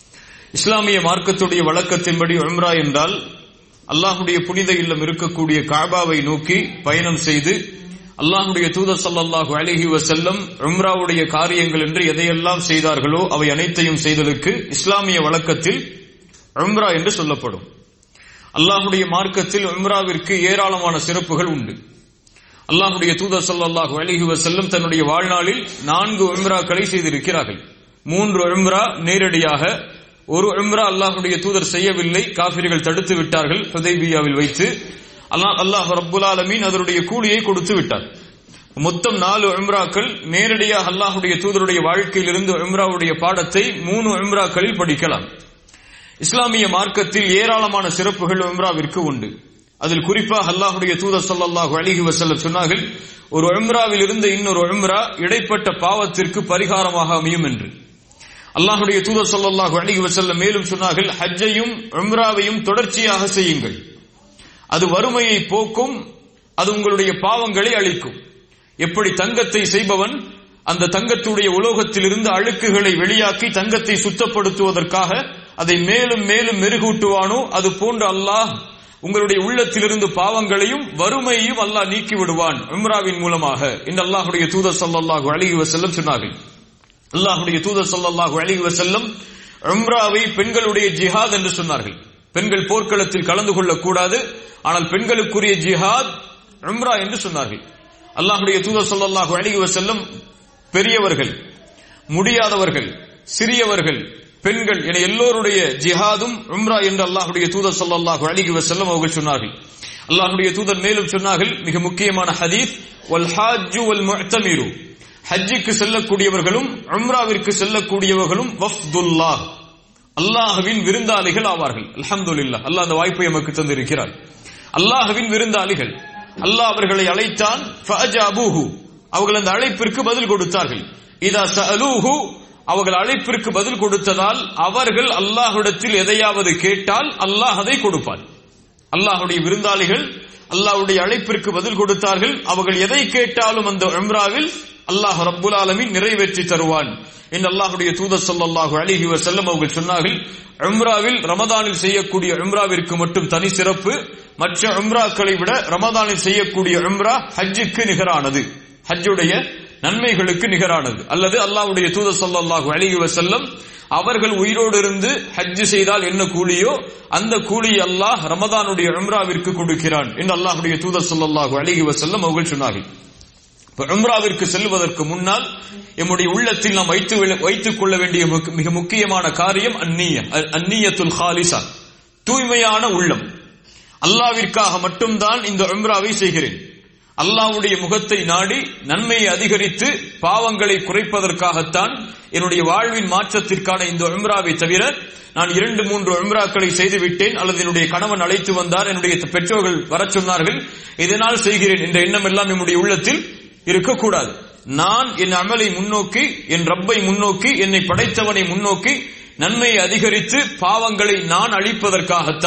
இஸ்லாமிய மார்க்கத்துடைய வழக்கத்தின்படி உம்ரா என்றால் அல்லாஹ்வுடைய புனித இல்லம் இருக்கக்கூடிய காபாவை நோக்கி பயணம் செய்து அல்லாஹ்வுடைய தூதர் ஸல்லல்லாஹு அலைஹி வஸல்லம் உம்ராவுடைய காரியங்கள் என்று எதையெல்லாம் செய்தார்களோ அவை அனைத்தையும் செய்தலுக்கு இஸ்லாமிய வழக்கத்தில் உம்ரா என்று சொல்லப்படும். அல்லாஹ்வுடைய மார்க்கத்தில் உம்ராவிற்கு ஏராளமான சிறப்புகள் உண்டு. அல்லாஹ்வுடைய தூதர் ஸல்லல்லாஹு அலைஹி வஸல்லம் தன்னுடைய வாழ்நாளில் நான்கு உம்ராக்களை செய்திருக்கிறார்கள். மூன்று உம்ரா நேரடியாக, ஒரு உம்ரா அல்லாஹ்வுடைய தூதர் செய்யவில்லை, காஃபிர்கள் தடுத்து விட்டார்கள் ஹுதைபியாவில் வைத்து. அல்லாஹ் அல்லாஹ் ரப்புல் ஆலமீன் அதனுடைய கூலியை கொடுத்து விட்டார். மொத்தம் நாலு உம்ராக்கள் நேரடியாக அல்லாஹ்வுடைய தூதருடைய வாழ்க்கையிலிருந்து உம்ராவுடைய பாடத்தை மூணு உம்ராக்களில் படிக்கலாம். இஸ்லாமிய மார்க்கத்தில் ஏராளமான சிறப்புகள் உம்ராவிற்கு உண்டு. அதில் குறிப்பாக அல்லாஹ்வுடைய தூதர் ஸல்லல்லாஹு அலைஹி வஸல்லம் சொன்னார்கள், ஒரு உம்ராவில் இருந்து இன்னொரு உம்ரா இடைப்பட்ட பாவத்திற்கு பரிகாரமாக அமையும் என்று. அல்லாஹ்வுடைய தூதர் ஸல்லல்லாஹு அலைஹி வஸல்லம் மேலும் சொன்னார்கள், ஹஜ்ஜையும் உம்ராவையும் தொடர்ச்சியாக செய்யுங்கள், அது வறுமையை போக்கும், அது உங்களுடைய பாவங்களை அழிக்கும். எப்படி தங்கத்தை செய்பவன் அந்த தங்கத்துடைய உலோகத்திலிருந்து அழுக்குகளை வெளியாக்கி தங்கத்தை சுத்தப்படுத்துவதற்காக அதை மேலும் மேலும் மெருகூட்டுவானோ அது போன்று அல்லாஹ் உங்களுடைய உள்ளத்திலிருந்து பாவங்களையும் வறுமையையும் அல்லாஹ் நீக்கி விடுவான் உம்ராவின் மூலமாக என்று அல்லாஹ்வுடைய தூதர் ஸல்லல்லாஹு அலைஹி வஸல்லம் சொன்னார்கள். அல்லாஹ்வுடைய தூதர் ஸல்லல்லாஹு அலைஹி வஸல்லம் உம்ராவை பெண்களுடைய ஜிஹாத் என்று சொன்னார்கள். பெண்கள் போர்க்களத்தில் கலந்து கொள்ளக்கூடாது, ஆனால் பெண்களுக்குரிய ஜிஹாத் உம்ரா என்று சொன்னார்கள். அல்லாஹ்வுடைய தூதர் ஸல்லல்லாஹு அலைஹி வஸல்லம் பெரியவர்கள், முடியாதவர்கள், சிறியவர்கள், பெண்கள் என எல்லோருடைய ஜிஹாதும் உம்ரா என்று அல்லாஹ்வுடைய தூதர் ஸல்லல்லாஹு அலைஹி வஸல்லம் அவர்கள் சொன்னார்கள். அல்லாஹ்வுடைய தூதர் மேலும் சொன்னார்கள், மிக முக்கியமான ஹதீஸ், வல் ஹாஜ்ஜு வல் முஅ்தமிரு, ஹஜ்ஜுக்கு செல்லக்கூடியவர்களும் உம்ராவிற்கு செல்லக்கூடியவர்களும் வஃப்துல்லாஹ், அல்லாஹ்வின் விருந்தாளிகள் ஆவார்கள். அல்ஹம்துலில்லாஹ், அல்லாஹ் அந்த வாய்ப்பை நமக்கு தந்திருக்கிறார். அல்லாஹ்வின் விருந்தாளிகள். அல்லாஹ் அவர்களை அழைத்தான், ஃபஅஜாபூஹு, அவர்கள் அந்த அழைப்பிற்கு பதில் கொடுத்தார்கள். இதா சஅலூஹு, அவர்கள் அழைப்பிற்கு பதில் கொடுத்ததால் அவர்கள் அல்லாஹ்விடத்தில் எதையாவது கேட்டால் அல்லாஹ் அதை கொடுப்பார். அல்லாஹ்வுடைய விருந்தாளிகள் அல்லாஹ்வுடைய அழைப்பிற்கு பதில் கொடுத்தார்கள். அவர்கள் எதை கேட்டாலும் அந்த உம்ராவில் அல்லாஹ் ரப்புல் ஆலமீன் நிறைவேற்றி தருவான் என்று அல்லாஹ்வுடைய தூதர் ஸல்லல்லாஹு அலைஹி வஸல்லம் அவர்கள் சொன்னார்கள். உம்ராவில் ரமதானில் செய்யக்கூடிய உம்ராவிற்கு மட்டும் தனி சிறப்பு. மற்ற உம்ராக்களை விட ரமதானில் செய்யக்கூடிய உம்ரா ஹஜ்ஜுக்கு நிகரானது, ஹஜ்ஜுடைய நன்மைகளுக்கு நிகரானது. அல்லது அல்லாஹ்வுடைய தூதர் ஸல்லல்லாஹு அலைஹி வஸல்லம் அவர்கள் உயிரோடு இருந்து ஹஜ் செய்தால் என்ன கூலியோ அந்த கூலி அல்லாஹ் ரமதானுடைய உம்ராவிற்கு கொடுக்கிறான் என்று அல்லாஹ்வுடைய தூதர் ஸல்லல்லாஹு அலைஹி வஸல்லம் அவர்கள் சொன்னார்கள். உம்ராவிற்கு செல்வதற்கு முன்னால் நம்முடைய உள்ளத்தில் நாம் வைத்து வைத்துக் கொள்ள வேண்டிய மிக முக்கியமான காரியம் அந்நிய அந்நியத்துல் ஹாலிசா, தூய்மையான உள்ளம். அல்லாஹ்விற்காக மட்டும்தான் இந்த உம்ராவை செய்கிறேன், அல்லாஹ்வுடைய முகத்தை நாடி நன்மையை அதிகரித்து பாவங்களை குறைப்பதற்காகத்தான் என்னுடைய வாழ்வின் மாற்றத்திற்கான இந்த உம்ராவை தவிர நான் இரண்டு மூன்று உம்ராக்களை செய்து விட்டேன், அல்லது என்னுடைய கணவன் அழைத்து வந்தார், என்னுடைய பெற்றோர்கள் வர சொன்னார்கள், இதனால் செய்கிறேன் என்ற எண்ணம் எல்லாம் என்னுடைய உள்ளத்தில் இருக்கக்கூடாது. நான் என் அமலை முன்னோக்கி, என் ரப்பை முன்னோக்கி, என்னை படைத்தவனை முன்னோக்கி நன்மையை அதிகரித்து பாவங்களை நான் அழிப்பதற்காகத்தான்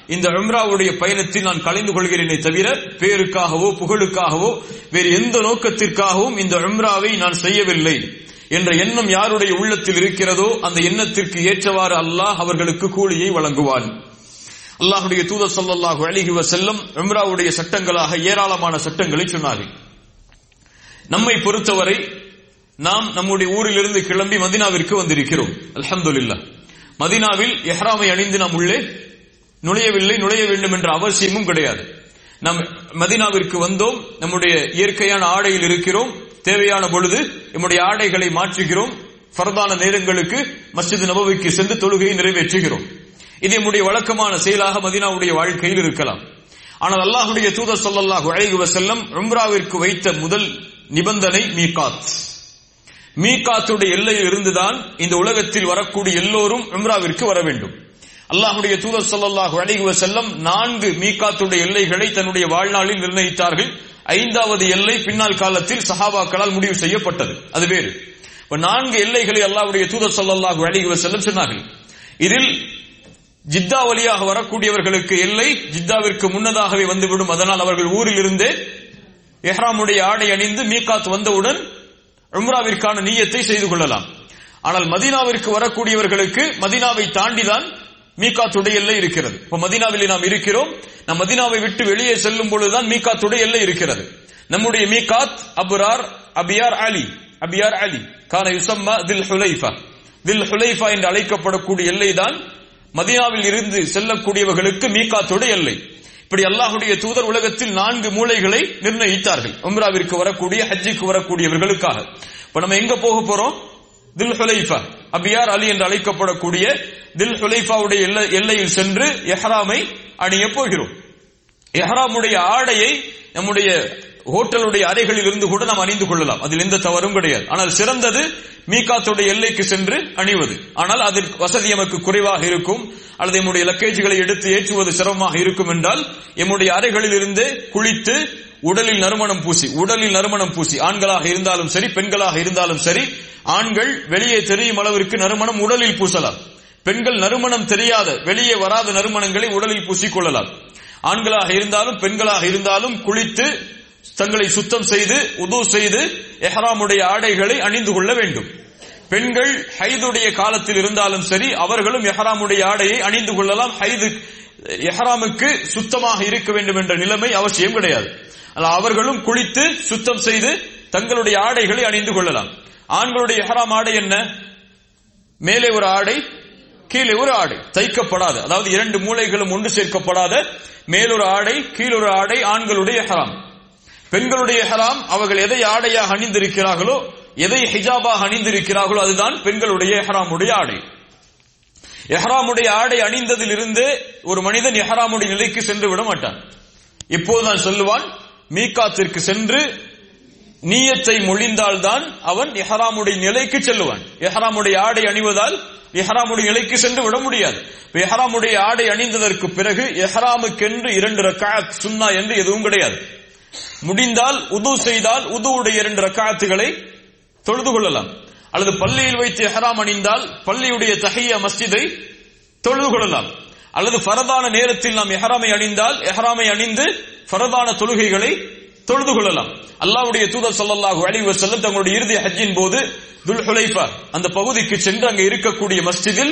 இந்த உம்ராவுடைய பயணத்தில் நான் கலந்து கொள்கிறேனே தவிர பேருக்காகவோ புகழுக்காகவோ வேறு எந்த நோக்கத்திற்காகவும் இந்த உம்ராவை நான் செய்யவில்லை என்ற எண்ணம் யாருடைய உள்ளத்தில் இருக்கிறதோ அந்த எண்ணத்திற்கு ஏற்றவாறு அல்லாஹ் அவர்களுக்கு கூலியை வழங்குவான். அல்லாஹ்வுடைய தூதர் ஸல்லல்லாஹு அலைஹி வஸல்லம் உம்ராவுடைய சட்டங்களாக ஏராளமான சட்டங்களை சொன்னார்கள். நம்மை பொறுத்தவரை நாம் நம்முடைய ஊரிலிருந்து கிளம்பி மதீனாவிற்கு வந்திருக்கிறோம். அல்ஹம்துலில்லாஹ். மதீனாவில் இஹ்ராமை அணிந்து நாம் உள்ளே நுழையவில்லை, நுழைய வேண்டும் என்ற அவசியமும் கிடையாது. நாம் மதீனாவிற்கு வந்தோம், நம்முடைய இயற்கையான ஆடையில் இருக்கிறோம், தேவையான பொழுது நம்முடைய ஆடைகளை மாற்றுகிறோம், ஃபர்தான நேரங்களுக்கு மஸ்ஜித் நபவிக்கு சென்று தொழுகையை நிறைவேற்றுகிறோம். இது நம்முடைய வழக்கமான செயலாக மதீனாவுடைய வாழ்க்கையில் இருக்கலாம். ஆனால் அல்லாஹ்வுடைய தூதர் ஸல்லல்லாஹு அலைஹி வஸல்லம் உம்ராவிற்கு வைத்த முதல் நிபந்தனை மீகாத். மீகாத்துடைய எல்லையில் இருந்துதான் இந்த உலகத்தில் வரக்கூடிய எல்லோரும் உம்ராவிற்கு வர வேண்டும். அல்லாஹ்வுடைய தூதர் ஸல்லல்லாஹு அலைஹி வஸல்லம் நான்கு மீகாத்துடைய எல்லைகளை தன்னுடைய வாழ்நாளில் நிர்ணயித்தார்கள். ஐந்தாவது எல்லை பின்னால் காலத்தில் சஹாபாக்களால் முடிவு செய்யப்பட்டது, அது வேறு. நான்கு எல்லைகளை அல்லாஹ்வுடைய தூதர் ஸல்லல்லாஹு அலைஹி வஸல்லம் சொன்னார்கள். இதில் ஜித்தா வழியாக வரக்கூடியவர்களுக்கு எல்லை ஜித்தாவிற்கு முன்னதாகவே வந்துவிடும். அதனால் அவர்கள் ஊரில் இருந்தே இஹ்ராமுடைய ஆடை அணிந்து மீகாத் வந்தவுடன் உம்ராவிற்கான நியத்தை செய்து கொள்ளலாம். ஆனால் மதீனாவிற்கு வரக்கூடியவர்களுக்கு மதீனாவை தாண்டிதான் மீகாத்துடைய எல்லை இருக்கிறது. இப்ப மதீனாவில் நாம் இருக்கிறோம், நம் மதீனாவை விட்டு வெளியே செல்லும் பொழுதுதான் மீகாத்துடைய எல்லை இருக்கிறது. நம்முடைய மீகாத் அபுரார் அபியார் அலி அபியார் அலி கான யுஸம்மா தில் ஹுலைஃபா தில் ஹுலைஃபா என்று அழைக்கப்படக்கூடிய எல்லை தான் மதீனாவில் இருந்து செல்லக்கூடியவர்களுக்கு மீகாத்துடைய எல்லை. இப்படி அல்லாஹ்வுடைய தூதர் உலகத்தில் நான்கு மூலைகளை நிர்ணயித்தார்கள் உம்ராவிற்கு வரக்கூடிய ஹஜ்ஜுக்கு வரக்கூடியவர்களுக்காக. இப்ப நம்ம எங்க போக போறோம்? தில் ஹுலைஃபா அபியார் அலி என்று அழைக்கப்படக்கூடிய தில் ஹுலைஃபாவுடைய எல்லையில் சென்று இஹ்ராமை அணிய போகிறோம். இஹ்ராமுடைய ஆடையை நம்முடைய ஹோட்டலுடைய அறைகளில் இருந்து கூட நாம் அணிந்து கொள்ளலாம், அதில் எந்த தவறும் கிடையாது. ஆனால் சிறந்தது மீகாத்துடைய எல்லைக்கு சென்று அணிவது. ஆனால் அதற்கு வசதி நமக்கு குறைவாக இருக்கும் அல்லது நம்முடைய லக்கேஜ்களை எடுத்து ஏற்றுவது சிரமமாக இருக்கும் என்றால் நம்முடைய அறைகளில் இருந்து குளித்து உடலில் நறுமணம் பூசி உடலில் நறுமணம் பூசி ஆண்களாக இருந்தாலும் சரி பெண்களாக இருந்தாலும் சரி, ஆண்கள் வெளியே தெரியும் அளவிற்கு நறுமணம் உடலில் பூசலாம், பெண்கள் நறுமணம் தெரியாத வெளியே வராத நறுமணங்களை உடலில் பூசிக்கொள்ளலாம். ஆண்களாக இருந்தாலும் பெண்களாக இருந்தாலும் குளித்து தங்களை சுத்தம் செய்து உது செய்து இஹ்ராமுடைய ஆடைகளை அணிந்து கொள்ள வேண்டும். பெண்கள் ஹைதுடைய காலத்தில் இருந்தாலும் சரி அவர்களும் இஹ்ராமுடைய ஆடையை அணிந்து கொள்ளலாம். ஹைது இஹ்ராமுக்கு சுத்தமாக இருக்க வேண்டும் என்ற நிலைமை அவசியம் கிடையாது. அவர்களும் குளித்து சுத்தம் செய்து தங்களுடைய ஆடைகளை அணிந்து கொள்ளலாம். ஆண்களுடைய இஹ்ராம் ஆடை என்ன? மேலே ஒரு ஆடை, கீழே ஒரு ஆடை, தைக்கப்படாத, அதாவது இரண்டு மூலைகளும் ஒன்று சேர்க்கப்படாத மேலொரு ஆடை கீழொரு ஆடை ஆண்களுடைய இஹ்ராம். பெண்களுடைய இஹ்ராம் அவர்கள் எதை ஆடையாக அணிந்திருக்கிறார்களோ, எதை ஹிஜாபாக அணிந்திருக்கிறார்களோ அதுதான் பெண்களுடைய இஹ்ராமுடைய ஆடை. இஹ்ராமுடைய ஆடை அணிந்ததில் இருந்து ஒரு மனிதன் இஹ்ராமுடைய நிலைக்கு சென்று விட மாட்டான். இப்போதுதான் சொல்லுவான், மீகாத்திற்கு சென்று நியத்தை மொழிந்தால்தான் அவன் இஹ்ராமுடைய நிலைக்கு செல்லுவான். இஹ்ராமுடைய ஆடை அணிவதால் இஹ்ராமுடைய நிலைக்கு சென்று விட முடியாது. இஹ்ராமுடைய ஆடை அணிந்ததற்கு பிறகு இஹ்ராமுக்கென்று இரண்டு ரக்அத் சுன்னா என்று எதுவும் கிடையாது. முடிந்தால் உது செய்தால் உதுவுடைய இரண்டு ரக்அத்துகளை தொழுது கொள்ளலாம், அல்லது பள்ளியில் வைத்து இஹ்ராம் அணிந்தால் பள்ளியுடைய தஹிய்யா மஸ்ஜிதை தொழுது கொள்ளலாம், அல்லது ஃபரதான நேரத்தில் நாம் இஹ்ராமை அணிந்தால் இஹ்ராமை அணிந்து ஃபரதான தொழுகைகளை தொழுது கொள்ளலாம். அல்லாஹ்வுடைய தூதர் ஸல்லல்லாஹு அலைஹி வஸல்லம் தங்களுடைய இறுதி ஹஜ்ஜின் போது துல் ஹுலைஃபா அந்த பகுதிக்கு சென்று அங்கே இருக்கக்கூடிய மஸ்ஜிதில்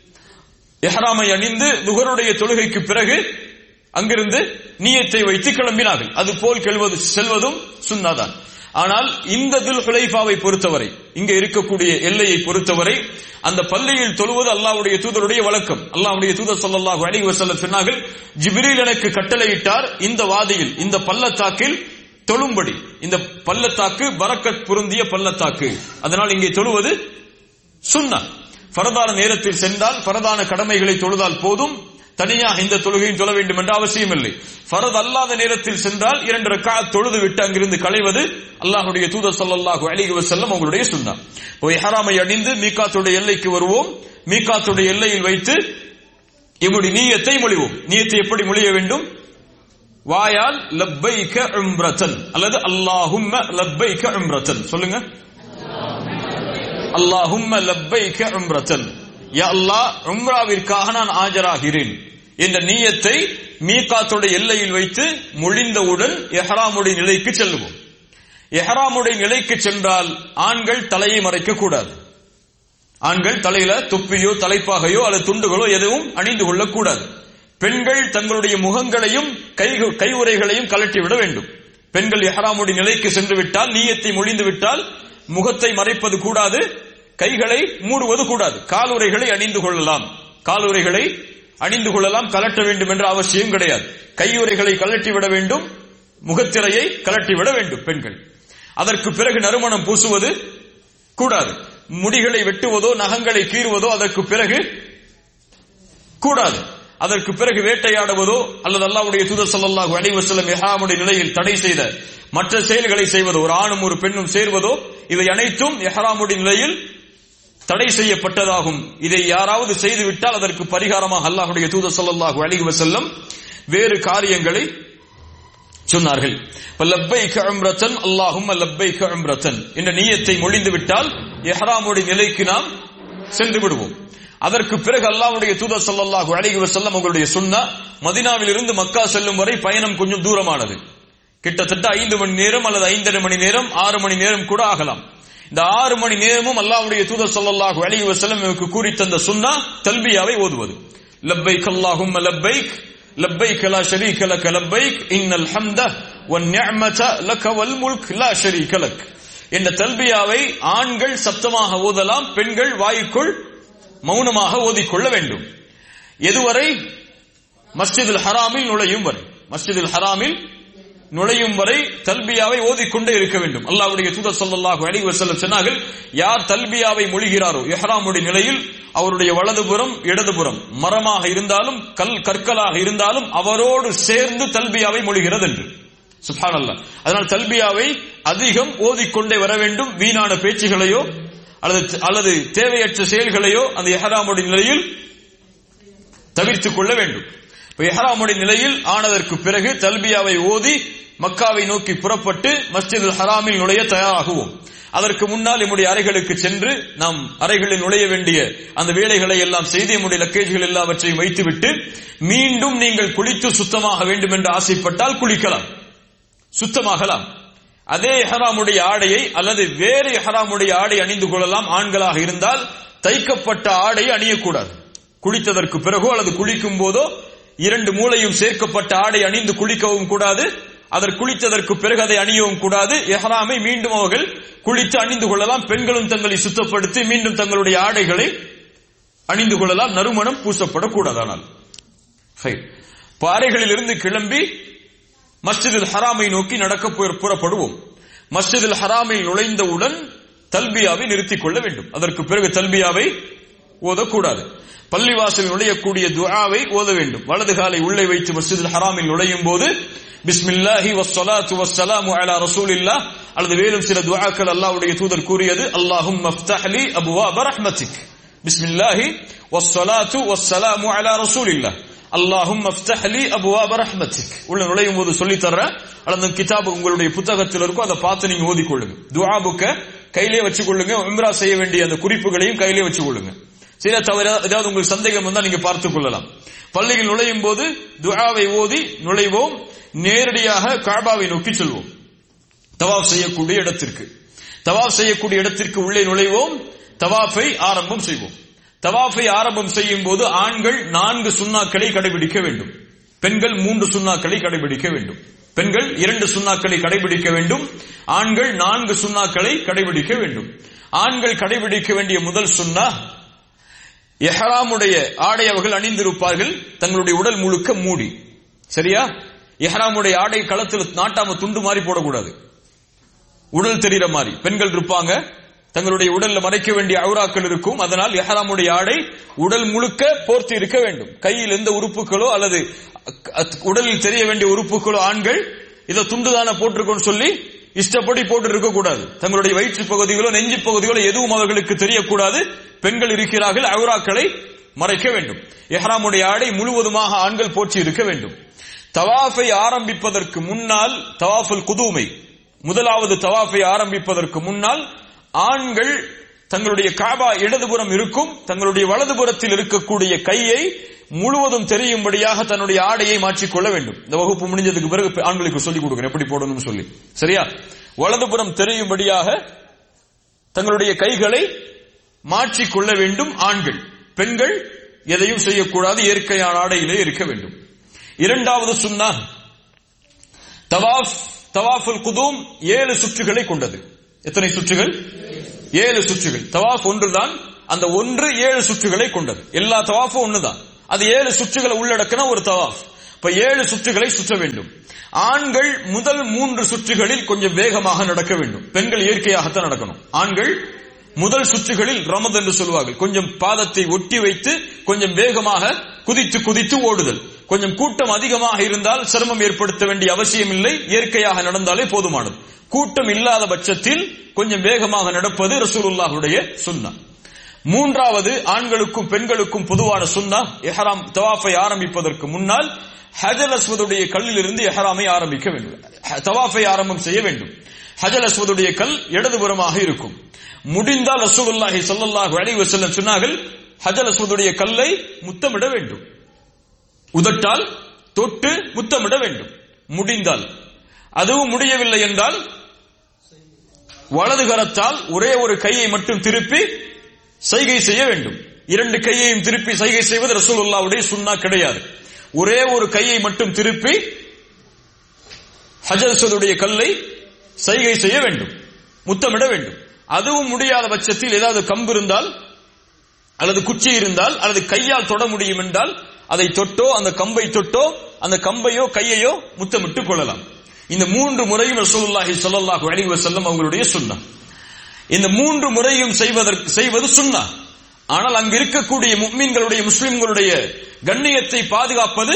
இஹ்ராமை அணிந்து துஹருடைய தொழுகைக்கு பிறகு அங்கிருந்து நியத்தை வைத்து கிளம்பினார்கள். அது போல் கெல்வது செல்வதும் சுன்னாதான். ஆனால் இந்த துல் ஹுலைஃபாவை பொறுத்தவரை, இங்க இருக்கக்கூடிய எல்லையை பொறுத்தவரை அந்த பள்ளியில் தொழுவது அல்லாஹ்வுடைய தூதருடைய வழக்கம். அல்லாஹ்வுடைய தூதர் ஸல்லல்லாஹு அலைஹி வஸல்லம் சொன்னார்கள், ஜிப்ரீல் எனக்கு கட்டளையிட்டார் இந்த வாதியில் இந்த பள்ளத்தாக்கில் தொழும்படி. இந்த பள்ளத்தாக்கு பரக்கத் பொருந்திய பள்ளத்தாக்கு, அதனால் இங்கே தொழுவது சுன்னா. ஃபரதான நேரத்தில் சென்றால் ஃபரதான கடமைகளை தொழுதால் போதும், தனியாக இந்த தொழுகையும் தொழ வேண்டும் என்ற அவசியம் இல்லை. ஃபரத் அல்லாத நேரத்தில் சென்றால் இரண்டு ரக்அத் தொழுது விட்டு அங்கிருந்து களைவது அல்லாஹ்வுடைய தூதர் ஸல்லல்லாஹு அலைஹி வஸல்லம் அவங்களுடைய சுன்னா. இஹ்ராமை அணிந்து மீகாத்துடைய எல்லைக்கு வருவோம். மீகாத்துடைய எல்லையில் வைத்து இப்படி நியத்தை மொழிவோம். நியத்தை எப்படி மொழிய வேண்டும்? வாயால் லப்பைக உம்ரத்தன் அல்லது அல்லாஹும்ம லப்பைக உம்ரத்தன் சொல்லுங்க. அல்லாஹும்ம லப்பைக உம்ரத்தன், யா அல்லாஹ் உம்ராவிற்காக நான் ஆஜராகிறேன், என்ற நியத்தை மீகாத்துடைய எல்லையில் வைத்து முடிந்தவுடன் இஹ்ராமுடைய நிலைக்கு செல்லுவோம். இஹ்ராமுடைய நிலைக்கு சென்றால் ஆண்கள் தலையை மறைக்க கூடாது. ஆண்கள் தலையில தொப்பியோ தலைப்பாகையோ அல்லது துண்டுகளோ எதுவும் அணிந்து கொள்ளக்கூடாது. பெண்கள் தங்களுடைய முகங்களையும் கை கையுறைகளையும் கலட்டிவிட வேண்டும். பெண்கள் இஹ்ராமுடைய நிலைக்கு சென்று விட்டால், நியத்தை முடிந்து விட்டால் முகத்தை மறைப்பது கூடாது, கைகளை மூடுவது கூடாது. காலுறைகளை அணிந்து கொள்ளலாம், காலுறைகளை அணிந்து கொள்ளலாம், கலட்ட வேண்டும் என்ற அவசியம் கிடையாது. கையுறைகளை கலட்டிவிட வேண்டும், முகத்திரையை கலட்டிவிட வேண்டும் பெண்கள். அதற்கு பிறகு நறுமணம் பூசுவது கூடாது. முடிகளை வெட்டுவதோ நகங்களை கீறுவதோ அதற்கு பிறகு கூடாது. அதற்கு பிறகு வேட்டையாடுவதோ அல்லது அல்லாஹ்வுடைய தூதர் ஸல்லல்லாஹு அலைஹி வஸல்லம் இஹ்ராமுடைய நிலையில் தடை செய்த மற்ற செயல்களை செய்வதோ, ஒரு ஆணும் ஒரு பெண்ணும் சேர்வதோ, இவை அனைத்தும் இஹ்ராமுடைய நிலையில் தடை செய்யப்பட்டதாகும். இதை யாராவது செய்துவிட்டால் அதற்கு பரிகாரமாக அல்லாஹ்வுடைய தூதர் ஸல்லல்லாஹு அலைஹி வஸல்லம் வேறு காரியங்களை சொன்னார்கள். லப்பைக உம்ரத்தன் அல்லாஹும்ம லப்பைக உம்ரத்தன் என்ற நியத்தை மொழிந்து விட்டால் இஹ்ராமுடைய நிலைக்கு நாம் சென்று விடுவோம். அதற்கு பிறகு அல்லாஹ்வுடைய தூதர் ஸல்லல்லாஹு அலைஹி வஸல்லம் அவர்களுடைய சுன்னா, மதீனாவில் இருந்து மக்கா செல்லும் வரை பயணம் கொஞ்சம் தூரமானது. கிட்டத்தட்ட ஐந்து மணி நேரம் அல்லது ஐந்தரை மணி நேரம், ஆறு மணி நேரம் கூட ஆகலாம். இந்த ஆறு மணி நேரமும் அல்லாஹ்வுடைய தூதர் ஸல்லல்லாஹு அலைஹி வஸல்லம் நமக்கு கூறி தந்த சுன்னா தல்பியாவை ஓதுவது. லப்பைக் அல்லாஹும்ம லப்பைக் லப்பைக் லா ஷரீக லக லப்பைக் இன்னல் ஹம்த வன் நிஅமத லக வல் முல்க் லா ஷரீக லக் என்ற தல்பியாவை ஆண்கள் சப்தமாக ஓதலாம், பெண்கள் வாய்க்குள் மௌனமாக ஓதிக்கொள்ள வேண்டும். எதுவரை? மஸ்ஜிதுல் ஹராமில் நுழையும் வரை. மஸ்ஜிதுல் ஹராமில் நுழையும் வரை தல்பியாவை ஓதிக்கொண்டே இருக்க வேண்டும். அல்லாஹ்வுடைய தூதர் ஸல்லல்லாஹு அலைஹி வஸல்லம் சொன்னார்கள், யார் தல்பியாவை மொழிகிறாரோ இஹ்ராமுடைய நிலையில் அவருடைய வலதுபுறம் இடதுபுறம் மரமாக இருந்தாலும் கல் கற்களாக இருந்தாலும் அவரோடு சேர்ந்து தல்பியாவை மொழிகிறது என்று. சுப்ஹானல்லாஹ். அதனால் தல்பியாவை அதிகம் ஓதிக்கொண்டே வர வேண்டும். வீணான பேச்சுகளையோ அல்லது அல்லது தேவையற்ற செயல்களையோ அந்த இஹ்ராமுடைய நிலையில் தவிர்த்துக் கொள்ள வேண்டும். இஹ்ராமுடைய நிலையில் ஆனதற்கு பிறகு தல்பியாவை ஓதி மக்காவை நோக்கி புறப்பட்டு மஸ்ஜிதுல் ஹராமில் நுழைய தயாராகுவோம். அதற்கு முன்னால் நம்முடைய அறைகளுக்கு சென்று நாம் அறைகளில் நுழைய வேண்டிய அந்த வேலைகளை எல்லாம் செய்து நம்முடைய லக்கேஜ்கள் எல்லாவற்றையும் வைத்துவிட்டு மீண்டும் நீங்கள் குளித்து சுத்தமாக வேண்டும் என்று ஆசைப்பட்டால் குளிக்கலாம், சுத்தமாகலாம். அதே இஹ்ராமுடைய ஆடையை அல்லது வேறு இஹ்ராமுடைய ஆடை அணிந்து கொள்ளலாம். ஆண்களாக இருந்தால் தைக்கப்பட்ட ஆடை அணியக்கூடாது. குளித்ததற்கு பிறகோ அல்லது குளிக்கும் போதோ இரண்டு மூளையும் சேர்க்கப்பட்ட ஆடை அணிந்து குளிக்கவும் கூடாது. அதற்கு குளித்ததற்கு பிறகு அதை அணியவும் கூடாது. இஹ்ராமை மீண்டும் அவர்கள் குளித்து அணிந்து கொள்ளலாம். பெண்களும் தங்களை சுத்தப்படுத்தி மீண்டும் தங்களுடைய ஆடைகளை அணிந்து கொள்ளலாம். நறுமணம் பூசப்படக்கூடாது. ஆனால் அறைகளில் இருந்து கிளம்பி மஸ்ஜிதுல் ஹராமை நோக்கி நடக்க புறப்படுவோம். மஸ்ஜிதுல் ஹராமில் நுழைந்தவுடன் தல்பியாவை நிறுத்திக் கொள்ள வேண்டும். அதற்கு பிறகு தல்பியாவை ஓதக்கூடாது. பள்ளிவாசல் நுழையக்கூடிய துஆவை ஓத வேண்டும். வலது காலை உள்ளே வைத்து மஸ்ஜிதுல் ஹராமில் நுழையும் போது பிஸ்மில்லாஹி வஸ்ஸலாத்து வஸ்ஸலாமு அலா ரசூலில்லாஹ் அல்லது வேறும் சில துஆக்கள் அல்லாஹ்வுடைய தூதர் கூறியது, அல்லாஹும்ம ஃப்தஹ் லி அப்வாப ரஹ்மத்திக், பிஸ்மில்லாஹி வஸ்ஸலாத்து வஸ்ஸலாமு அலா ரசூலில்லாஹ் அல்லாஹும்ம ஃப்தஹ் லி அப்வாப ரஹ்மத்திக். உள்ள நுழையும் போது சொல்லி தர்றேன். அல்லது கிதாப் உங்களுடைய புத்தகத்தில் இருக்கும், அதை பார்த்து நீங்க ஓதிக்கொள்ளுங்க. துஆ புக்க கையிலே வச்சுக் கொள்ளுங்க. உம்ரா செய்ய வேண்டிய அந்த குறிப்புகளையும் கையிலே வச்சுக் கொள்ளுங்க. சில தவிர ஏதாவது உங்களுக்கு சந்தேகம் வந்தா நீங்க பார்த்துக் கொள்ளலாம். பள்ளியில் நுழையும் போது துஆவை ஓதி நுழைவோம். நேரடியாக கஅபாவை நோக்கி செல்வோம். தவாஃப் செய்யக்கூடிய இடத்திற்கு தவாஃப் செய்யக்கூடிய இடத்திற்கு உள்ளே நுழைவோம். தவாஃபை ஆரம்பம் செய்வோம். தவாஃபை ஆரம்பம் செய்யும் போது ஆண்கள் நான்கு சுன்னாக்களை கடைபிடிக்க வேண்டும். பெண்கள் மூன்று சுன்னாக்களை கடைபிடிக்க வேண்டும். பெண்கள் இரண்டு சுன்னாக்களை கடைபிடிக்க வேண்டும். ஆண்கள் நான்கு சுன்னாக்களை கடைபிடிக்க வேண்டும். ஆண்கள் கடைபிடிக்க வேண்டிய முதல் சுன்னா, இஹ்ராமுடைய ஆடை அவர்கள் அணிந்திருப்பார்கள் தங்களுடைய உடல் முழுக்க மூடி. சரியா? இஹ்ராமுடைய ஆடை களத்தில் நாட்டாம துண்டு மாதிரி போடக்கூடாது. உடல் தெரிகிற மாதிரி பெண்கள் இருப்பாங்க, தங்களுடைய உடல்ல மறைக்க வேண்டிய அவுராக்கள் இருக்கும். அதனால் இஹ்ராமுடைய ஆடை உடல் முழுக்க போர்த்தி இருக்க வேண்டும். கையில் எந்த உறுப்புகளோ அல்லது உடலில் தெரிய வேண்டிய உறுப்புகளோ ஆண்கள் இதை துண்டுதான போட்டிருக்கோன்னு சொல்லி இஷ்டப்படி போட்டு இருக்க கூடாது. தங்களுடைய வயிற்று பகுதிகளோ நெஞ்சு பகுதிகளோ எதுவும் அவர்களுக்கு தெரியக்கூடாது. பெண்கள் இருக்கிறார்கள், அவுராக்களை மறைக்க வேண்டும். இஹ்ராமுடைய ஆடை முழுவதுமாக ஆண்கள் போற்றி இருக்க வேண்டும். தவாஃபை ஆரம்பிப்பதற்கு முன்னால், தவாஃபுல் குதூமை முதலாவது தவாஃபை ஆரம்பிப்பதற்கு முன்னால் ஆண்கள் தங்களுடைய காபா இடதுபுறம் இருக்கும், தங்களுடைய வலதுபுறத்தில் இருக்கக்கூடிய கையை முழுவதும் தெரியும்படியாக தன்னுடைய ஆடையை மாற்றிக்கொள்ள வேண்டும். இந்த வகுப்பு முடிஞ்சதுக்கு பிறகு ஆண்களுக்கு சொல்லிக் கொடுக்கிறேன் எப்படி போடணும்னு சொல்லி. சரியா? வலதுபுறம் தெரியும்படியாக தங்களுடைய கைகளை மாற்றிக்கொள்ள வேண்டும் ஆண்கள். பெண்கள் எதையும் செய்யக்கூடாது, இயற்கையான ஆடையிலே இருக்க வேண்டும். இரண்டாவது சுன்னா தவாஃப். தவாஃபுல் குதூம் ஏழு சுற்றுகளை கொண்டது. எத்தனை சுற்றுகள்? ஏழு சுற்றுகள். தவாஃப் ஒன்றுதான், அந்த ஒன்று ஏழு சுற்றுகளை கொண்டது. எல்லா தவாஃபும் ஒண்ணுதான், அது ஏழு சுற்றுகளை உள்ளடக்கின ஒரு தவாஃப். இப்ப ஏழு சுற்றுகளை சுற்ற வேண்டும். ஆண்கள் முதல் மூன்று சுற்றுகளில் கொஞ்சம் வேகமாக நடக்க வேண்டும். பெண்கள் இயற்கையாகத்தான் நடக்கணும். ஆண்கள் முதல் சுற்றுகளில் ரமத் என்று சொல்வார்கள், கொஞ்சம் பாதத்தை ஒட்டி வைத்து கொஞ்சம் வேகமாக குதித்து குதித்து ஓடுதல். கொஞ்சம் கூட்டம் அதிகமாக இருந்தால் சிரமம் ஏற்படுத்த வேண்டிய அவசியம் இல்லை, இயற்கையாக நடந்தாலே போதுமானது. கூட்டம் இல்லாத பட்சத்தில் கொஞ்சம் வேகமாக நடப்பது ரசூலுல்லாஹுடைய சுன்னா. மூன்றாவது ஆண்களுக்கும் பெண்களுக்கும் பொதுவான சுன்னா, இஹ்ராம் தவாஃபை ஆரம்பிப்பதற்கு முன்னால் ஹஜர் அஸ்வதுடைய கல்லில் இருந்து இஹ்ராமை ஆரம்பிக்க வேண்டும். தவாஃபை ஆரம்பம் செய்ய வேண்டும். ஹஜர் அஸ்வதுடைய கல் இடதுபுறமாக இருக்கும். முடிந்தால் ரசூலுல்லாஹி ஸல்லல்லாஹு அலைஹி வஸல்லம் சொன்னார்கள், ஹஜர் அஸ்வதுடைய கல்லை முத்தமிட வேண்டும். உதட்டால் தொட்டு முத்தமிட வேண்டும் முடிந்தால். அதுவும் முடியவில்லை என்றால் வலது கரத்தால் ஒரே ஒரு கையை மட்டும் திருப்பி சைகை செய்ய வேண்டும். இரண்டு கையையும் திருப்பி சைகை செய்வது ரசூலுல்லாஹ்வுடைய சுன்னா கிடையாது. ஒரே ஒரு கையை மட்டும் திருப்பி ஹஜர் அஸ்வதுடைய கல்லை சைகை செய்ய வேண்டும், முத்தமிட வேண்டும். அதுவும் முடியாத பட்சத்தில் ஏதாவது கம்பு இருந்தால் அல்லது குச்சி இருந்தால் அல்லது கையால் தொட முடியும் என்றால் அதை தொட்டோ அந்த கம்பை தொட்டோ அந்த கம்பையோ கையையோ முத்தமிட்டுக் கொள்ளலாம். இந்த மூன்று முறையும் ரசூலுல்லாஹி ஸல்லல்லாஹு அலைஹி வஸல்லம் அவங்களுடைய சுன்னா. இந்த மூன்று முறையும் செய்வதற்கு செய்வது சுன்னா. ஆனால் அங்கு இருக்கக்கூடிய முஃமின்களுடைய முஸ்லிம்களுடைய கண்ணியத்தை பாதுகாப்பது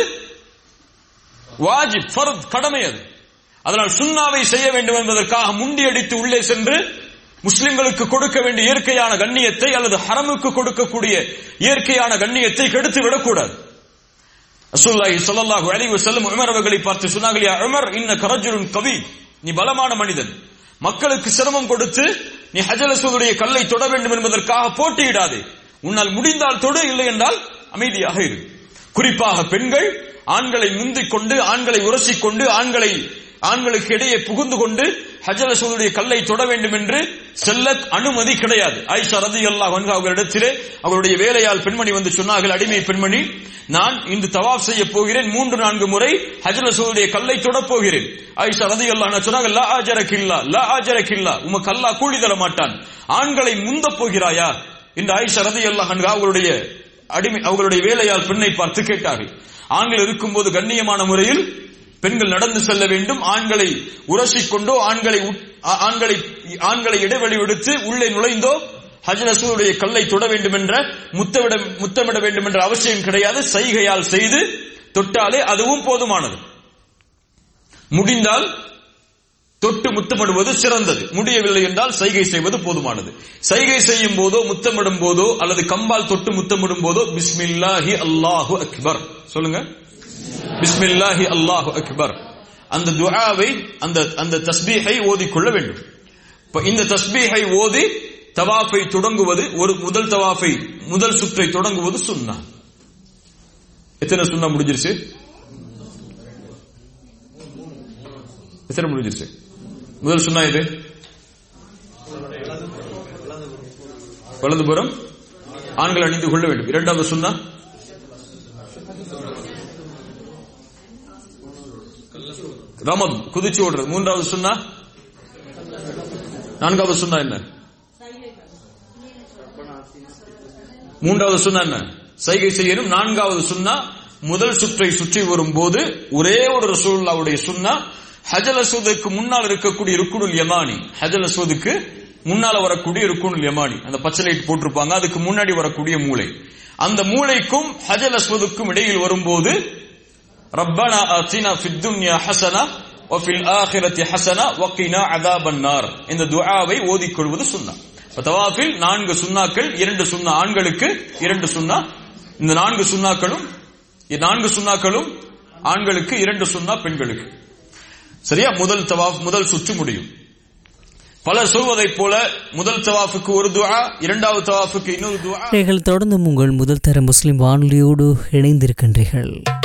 வாஜிப், ஃபர்த், கடமை. அது அதனால் சுன்னாவை செய்ய வேண்டும் என்பதற்காக முண்டி அடித்து உள்ளே சென்று முஸ்லிம்களுக்கு கொடுக்க வேண்டிய இயற்கையான கண்ணியத்தை அல்லது ஹரமுக்கு கொடுக்கக்கூடிய இயற்கையான கண்ணியத்தை கெடுத்து விடக்கூடாது. ரசூலுல்லாஹி ஸல்லல்லாஹு அலைஹி வஸல்லம் உமர் அவர்களை பார்த்து சொன்னார்கள், யா உமர் இன்னக ரஜுலுன் கவி, நீ பலமான மனிதன், மக்களுக்கு சிரமம் கொடுத்து நீ ஹஜர் அஸ்வதுடைய கல்லை தொட வேண்டும் என்பதற்காக போட்டியிடாதே. உன்னால் முடிந்தால் தொடு, இல்லை என்றால் அமைதியாக இரு. குறிப்பாக பெண்கள் ஆண்களை முந்திக் கொண்டு ஆண்களை உரசிக்கொண்டு ஆண்களை ஆண்களுக்கு இடையே புகுந்து கொண்டு ஹஜர் அஸ்வதுடைய கல்லை தொட வேண்டும் என்று செல்ல அனுமதி கிடையாது. ஆயிஷா ரலியல்லாஹு அன்ஹா அவர்களிடத்திலே அவருடைய வேலையால் பெண்மணி வந்து சொன்னார்கள், அடிமை பெண்மணி, நான் இன்று தவாப் செய்ய போகிறேன், மூன்று நான்கு முறை ஹஜர் அஸ்வதுடைய கல்லை தொடப் போகிறேன். ஆயிஷா ரலியல்லாஹு அன்ஹா சொன்னாங்க, லா ஆஜரகில்லா லா ஆஜரகில்லா, உமக்கு அல்லாஹ் கூலி தர மாட்டான், ஆண்களை முந்த போகிறாயா என்று ஆயிஷா ரலியல்லாஹு அன்ஹா அவருடைய அடிமை அவர்களுடைய வேலையால் பெண்ணை பார்த்து கேட்டார்கள். ஆண்கள் இருக்கும்போது கண்ணியமான முறையில் பெண்கள் நடந்து செல்ல வேண்டும். ஆண்களை உரசிக்கொண்டோ ஆண்களை ஆண்களை ஆண்களை இடைவெளி விடுத்து உள்ளே நுழைந்தோ ஹஜர் அஸ்வதுடைய கல்லை தொட வேண்டும் என்ற முத்தமிட முத்தமிட வேண்டும் என்ற அவசியம் கிடையாது. சைகையால் செய்து தொட்டாலே அதுவும் போதுமானது. முடிந்தால் தொட்டு முத்தமிடுவது சிறந்தது, முடியவில்லை என்றால் சைகை செய்வது போதுமானது. சைகை செய்யும் போதோ முத்தமிடும் போதோ அல்லது கம்பால் தொட்டு முத்தமிடும் போதோ பிஸ்மில்லாஹி அல்லாஹு அக்பர் சொல்லுங்க, பிஸ்மில்லாஹி அல்லாஹு அக்பர், அந்த துஆவை அந்த அந்த தஸ்பீஹை ஓதிக்கொள்ள வேண்டும். இந்த தஸ்பீஹை ஓதி தவாஃபை தொடங்குவது, ஒரு முதல் தவாஃபை முதல் சுற்றை தொடங்குவது சுன்னா. எத்தனை சுன்னா முடிஞ்சிருச்சு? எத்தனை முடிஞ்சிருச்சு? முதல் சுன்னா இது வலதுபுறம் ஆண்கள் அணிந்து கொள்ள வேண்டும். இரண்டாவது சுன்னா ரமத், குதிச்சு ஓடுறது. மூன்றாவது சுன்னா, நான்காவது சுன்னா என்ன? மூன்றாவது சுன்னா என்ன? சைகை செய்யணும். நான்காவது சுன்னா, முதல் சுற்றை சுற்றி வரும் போது ஒரே ஒரு ரசூலுல்லாஹ்வுடைய சுன்னா, ஹஜர் அஸ்வதுக்கு முன்னால் இருக்கக்கூடிய ருக்குனுல் யமானி, ஹஜர் அஸ்வதுக்கு முன்னால வரக்கூடிய ருக்குனுல் யமானி, அந்த பச்சை லைட் போட்டிருப்பாங்க, அதுக்கு முன்னாடி வரக்கூடிய மூளை, அந்த மூளைக்கும் ஹஜர் அஸ்வதுக்கும் இடையில் வரும்போது ரப்பனா ஆத்தினா ஃபித் துன்யா ஹஸனா வ ஃபில் ஆখিরাতি ஹஸனா வ கினா அஸாபன் நார், இந்த துஆவை ஓதிக்கொள்வது சுன்னா. தவாஃபில் நான்கு சுன்னாக்கள், இரண்டு சுன்னா ஆண்களுக்கு, இரண்டு சுன்னா இந்த நான்கு சுன்னாக்களும் நான்கு சுன்னாக்களும் ஆண்களுக்கு, இரண்டு சுன்னா பெண்களுக்கு. சரியா? முதல் தவாஃப் முதல் சுற்று முடியும். பலர் சொல்வதைப் போல முதல் தவாஃபுக்கு ஒரு துஆ, இரண்டாவது தவாஃபுக்கு இன்னொரு துஆ. நீங்கள் தொடர்ந்து உங்கள் முதல் தர முஸ்லிம் வானொலியோடு இணைந்திருக்கின்றீர்கள்.